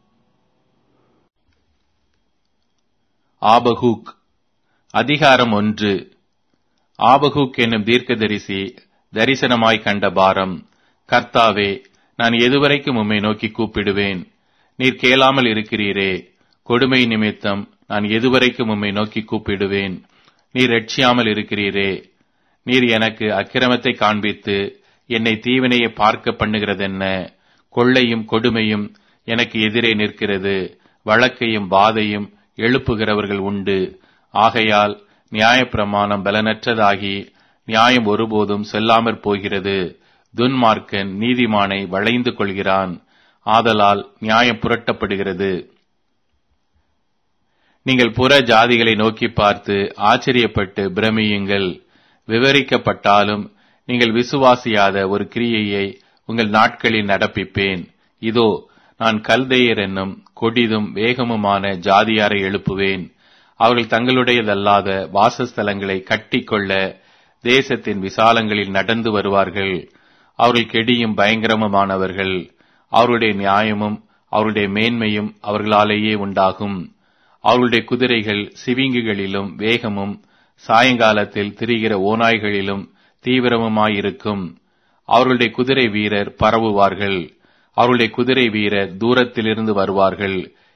ஆபகூக் அதிகாரம் 1. ஆபகூக் என்னும் தீர்க்கதரிசி தரிசனமாய் கண்ட பாரம். கர்த்தாவே, நான் எதுவரைக்கும் உம்மை நோக்கி கூப்பிடுவேன்? நீர் கேளாமல் இருக்கிறீரே. கொடுமை நிமித்தம் நான் எதுவரைக்கும் உம்மை நோக்கி கூப்பிடுவேன்? நீர் ரட்சியாமல் இருக்கிறீரே. நீர் எனக்கு அக்கிரமத்தை காண்பித்து என்னை தீவினையை பார்க்க பண்ணுகிறதென்ன? கொள்ளையும் கொடுமையும் எனக்கு எதிரே நிற்கிறது. வழக்கையும் வாதையும் எழுப்புகிறவர்கள் உண்டு. ஆகையால் நியாயப்பிரமாணம் பலனற்றதாகி நியாயம் ஒருபோதும் செல்லாமற் போகிறது. துன்மார்க்கன் நீதிமானை வளைந்து கொள்கிறான். ஆதலால் நியாயம் புரட்டப்படுகிறது. நீங்கள் புற ஜாதிகளை நோக்கி பார்த்து ஆச்சரியப்பட்டு பிரமியுங்கள். விவரிக்கப்பட்டாலும் நீங்கள் விசுவாசியாத ஒரு கிரியையை உங்கள் நாட்களில் நடப்பிப்பேன். இதோ, நான் கல்தேயர் என்னும் கொடிதும் வேகமுமான ஜாதியாரை எழுப்புவேன். அவர்கள் தங்களுடையதல்லாத வாசஸ்தலங்களை கட்டிக்கொள்ள தேசத்தின் விசாலங்களில் நடந்து வருவார்கள். அவர்கள் கெடியும் பயங்கரமுமானவர்கள். அவருடைய நியாயமும் அவருடைய மேன்மையும் அவர்களாலேயே உண்டாகும். அவருடைய குதிரைகள் சிவிங்குகளிலும் வேகமும் சாயங்காலத்தில் திரிகிற ஓநாய்களிலும் தீவிரமுமாயிருக்கும். அவர்களுடைய குதிரை வீரர் பரவுவார்கள். அவருடைய குதிரை வீரர் தூரத்திலிருந்து வருவார்கள்.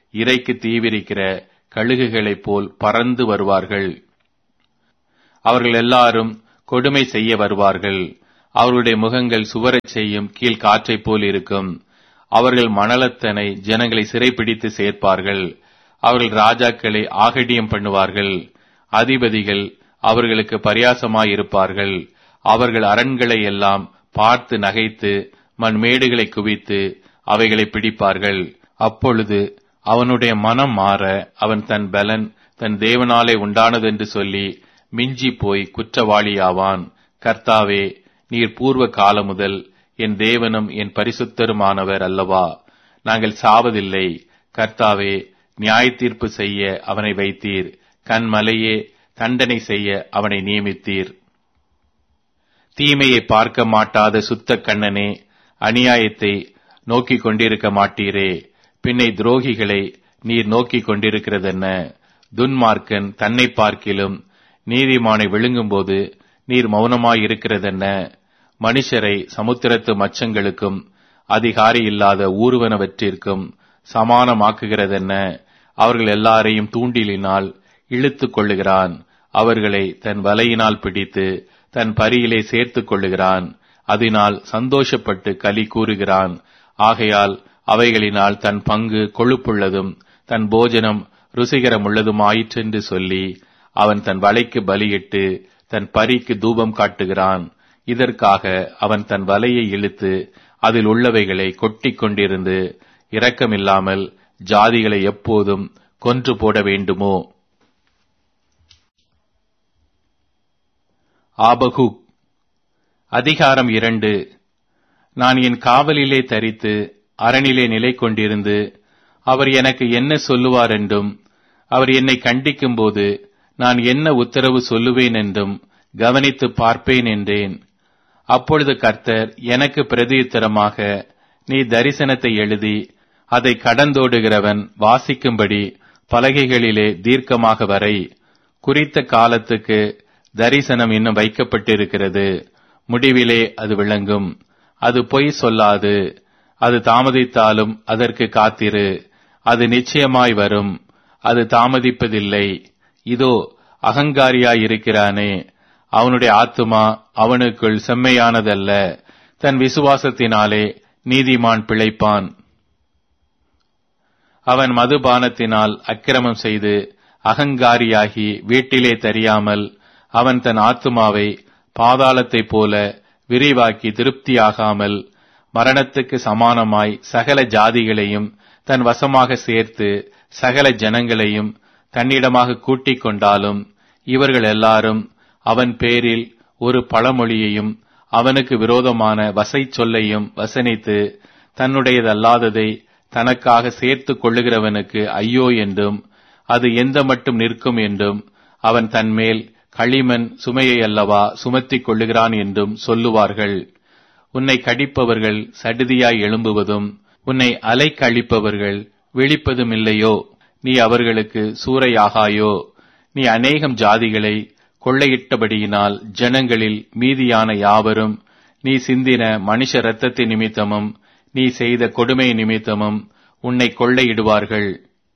இறைக்கு தீவிரிக்கிற கழுகுகளைப் போல் பறந்து வருவார்கள். அவர்கள் எல்லாரும் கொடுமை செய்ய வருவார்கள். அவர்களுடைய முகங்கள் சுவரச் செய்யும் கீழ் காற்றைப் போல் இருக்கும். அவர்கள் மணலத்தனை ஜனங்களை சிறைப்பிடித்து சேர்ப்பார்கள். அவர்கள் ராஜாக்களை ஆகடியம் பண்ணுவார்கள். அதிபதிகள் அவர்களுக்கு பரியாசமாயிருப்பார்கள். அவர்கள் அரண்களை எல்லாம் பார்த்து நகைத்து மண்மேடுகளை குவித்து அவைகளை பிடிப்பார்கள். அப்பொழுது அவனுடைய மனம் மாற அவன் தன் பலன் தன் தேவனாலே உண்டானதென்று சொல்லி மிஞ்சி போய் குற்றவாளியாவான். கர்த்தாவே, நீர் பூர்வ காலம் முதல் என் தேவனும் என் பரிசுத்தருமானவர் அல்லவா? நாங்கள் சாவதில்லை. கர்த்தாவே, நியாய தீர்ப்பு செய்ய அவனை வைத்தீர். கண்மலையே, தண்டனை செய்ய அவனை நியமித்தீர். தீமையை பார்க்க மாட்டாத சுத்த கண்ணனே, அநியாயத்தை நோக்கிக் கொண்டிருக்க மாட்டீரே. பின்னை துரோகிகளை நீர் நோக்கிக் கொண்டிருக்கிறதென்ன? துன்மார்க்கன் தன்னை பார்க்கிலும் நீதிமானை விழுங்கும்போது நீர் மௌனமாயிருக்கிறதென்ன? மனுஷரை சமுத்திரத்து மச்சங்களுக்கும் அதிகாரி இல்லாத ஊர்வனவற்றிற்கும் சமானமாக்குகிறதென்ன? அவர்கள் எல்லாரையும் தூண்டிலினால் இழுத்துக் கொள்ளுகிறான். அவர்களை தன் வலையினால் பிடித்து தன் பரியிலே சேர்த்துக் கொள்ளுகிறான். அதனால் சந்தோஷப்பட்டு களி கூறுகிறான். ஆகையால் அவைகளினால் தன் பங்கு கொழுப்புள்ளதும் தன் போஜனம் ருசிகரமுள்ளதுமாயிற்றென்று சொல்லி அவன் தன் வலைக்கு பலியிட்டு தன் பரிக்கு தூபம் காட்டுகிறான். இதற்காக அவன் தன் வலையை இழுத்து அதில் உள்ளவைகளை கொட்டிக் கொண்டிருந்து இரக்கமில்லாமல் ஜாதிகளை எப்போதும் கொன்று போட வேண்டுமோ? ஆபகுக் அதிகாரம் 2. நான் என் காவலிலே தரித்து அரணிலே நிலை கொண்டிருந்து அவர் எனக்கு என்ன சொல்லுவார் என்றும் அவர் என்னை கண்டிக்கும் போது நான் என்ன உத்தரவு சொல்லுவேன் என்றும் கவனித்து பார்ப்பேன் என்றேன். அப்பொழுது கர்த்தர் எனக்கு பிரதியுத்தரமாக, நீ தரிசனத்தை எழுதி அதை கடந்தோடுகிறவன் வாசிக்கும்படி பலகைகளிலே தீர்க்கமாக வரை. குறித்த காலத்துக்கு தரிசனம் இன்னும் வைக்கப்பட்டிருக்கிறது. முடிவிலே அது விளங்கும். அது பொய் சொல்லாது. அது தாமதித்தாலும் அதற்கு காத்திரு. அது நிச்சயமாய் வரும். அது தாமதிப்பதில்லை. இதோ அகங்காரியாயிருக்கிறானே, அவனுடைய ஆத்துமா அவனுக்குள் செம்மையானதல்ல. தன் விசுவாசத்தினாலே நீதிமான் பிழைப்பான். அவன் மதுபானத்தினால் அக்கிரமம் செய்து அகங்காரியாகி வீட்டிலே தெரியாமல் அவன் தன் ஆத்துமாவை பாதாளத்தைப் போல விரிவாக்கி திருப்தியாகாமல் மரணத்துக்கு சமானமாய் சகல ஜாதிகளையும் தன் வசமாக சேர்த்து சகல ஜனங்களையும் தன்னிடமாக கூட்டிக் கொண்டாலும் இவர்கள் எல்லாரும் அவன் பேரில் ஒரு பழமொழியையும் அவனுக்கு விரோதமான வசை சொல்லையும் வசனித்து தன்னுடையதல்லாததை தனக்காக சேர்த்து கொள்ளுகிறவனுக்கு ஐயோ என்றும் அது எந்த மட்டும் நிற்கும் என்றும் அவன் தன்மேல் களிமண் சுமையை அல்லவா சுமத்திக் கொள்ளுகிறான் என்றும் சொல்லுவார்கள். உன்னை கடிப்பவர்கள் சடிதியாய் எழும்புவதும் உன்னை அலைக்கழிப்பவர்கள் விழிப்பதும் இல்லையோ? நீ அவர்களுக்கு சூறையாகாயோ? நீ அநேகம் ஜாதிகளை கொள்ளையிட்டபடியினால் ஜனங்களில் மீதியான யாவரும் நீ சிந்தின மனுஷ இரத்தத்தின் நிமித்தமும் நீ செய்த கொடுமை நிமித்தமும் உன்னை கொள்ளையிடுவார்கள்.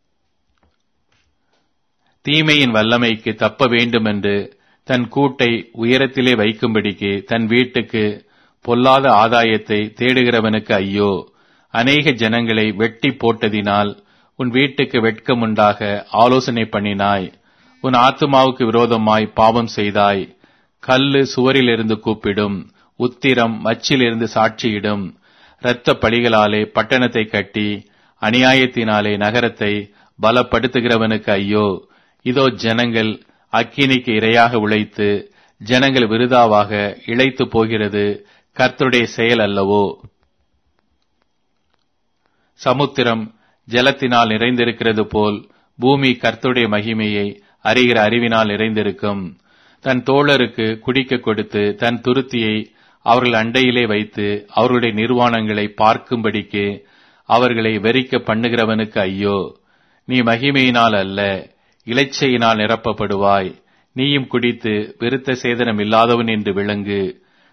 தீமையின் வல்லமைக்கு தப்ப வேண்டுமென்று தன் கூட்டை உயரத்திலே வைக்கும்படிக்கு தன் வீட்டுக்கு பொல்லாத ஆதாயத்தை தேடுகிறவனுக்கு ஐயோ! அநேக ஜனங்களை வெட்டி போட்டதினால் உன் வீட்டுக்கு வெட்கமுண்டாக ஆலோசனை பண்ணினாய். உன் ஆத்துமாவுக்கு விரோதமாய் பாவம் செய்தாய். கல்லு சுவரிலிருந்து கூப்பிடும், உத்திரம் மச்சிலிருந்து சாட்சியிடும். இரத்த பழிகளாலே பட்டணத்தை கட்டி அநியாயத்தினாலே நகரத்தை பலப்படுத்துகிறவனுக்கு ஐயோ! இதோ ஜனங்கள் அக்கினிக்கு இரையாக உழைத்து ஜனங்கள் விருதாவாக இளைத்து போகிறது கர்த்தருடைய செயல் அல்லவோ? சமுத்திரம் ஜலத்தினால் நிறைந்திருக்கிறது போல் பூமி கர்த்தருடைய மகிமையை அறிகிற அறிவினால் நிறைந்திருக்கும். தன் தோழருக்கு குடிக்க கொடுத்து தன் துருத்தியை அவர்கள் அண்டையிலே வைத்து அவர்களுடைய நிர்வாணங்களை பார்க்கும்படிக்கு அவர்களை வெறிக்க பண்ணுகிறவனுக்கு ஐயோ! நீ மகிமையினால் அல்ல இளைச்சையினால் நிரப்பப்படுவாய். நீயும் குடித்து விருத்த சேதனம் இல்லாதவன் என்று விளங்கு.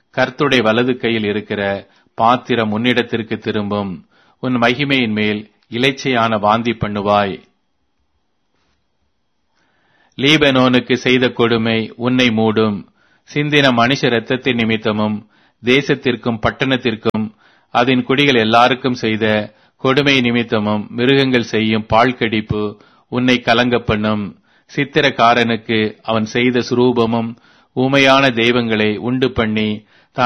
கர்த்தருடைய வலது கையில் இருக்கிற பாத்திரம் உன்னிடத்திற்கு திரும்பும். உன் மகிமையின் மேல் இலைச்சையான வாந்தி பண்ணுவாய். லீபனோனுக்கு செய்த கொடுமை உன்னை மூடும். சிந்தின மனுஷ இரத்தத்தின் நிமித்தமும் தேசத்திற்கும் பட்டணத்திற்கும் அதன் குடிகள் எல்லாருக்கும் செய்த கொடுமை நிமித்தமும் மிருகங்கள் செய்யும் பாழ்கடிப்பு உன்னை கலங்க பண்ணும். சித்திரக்காரனுக்கு அவன் செய்த சுரூபமும் ஊமையான தெய்வங்களை உண்டு பண்ணி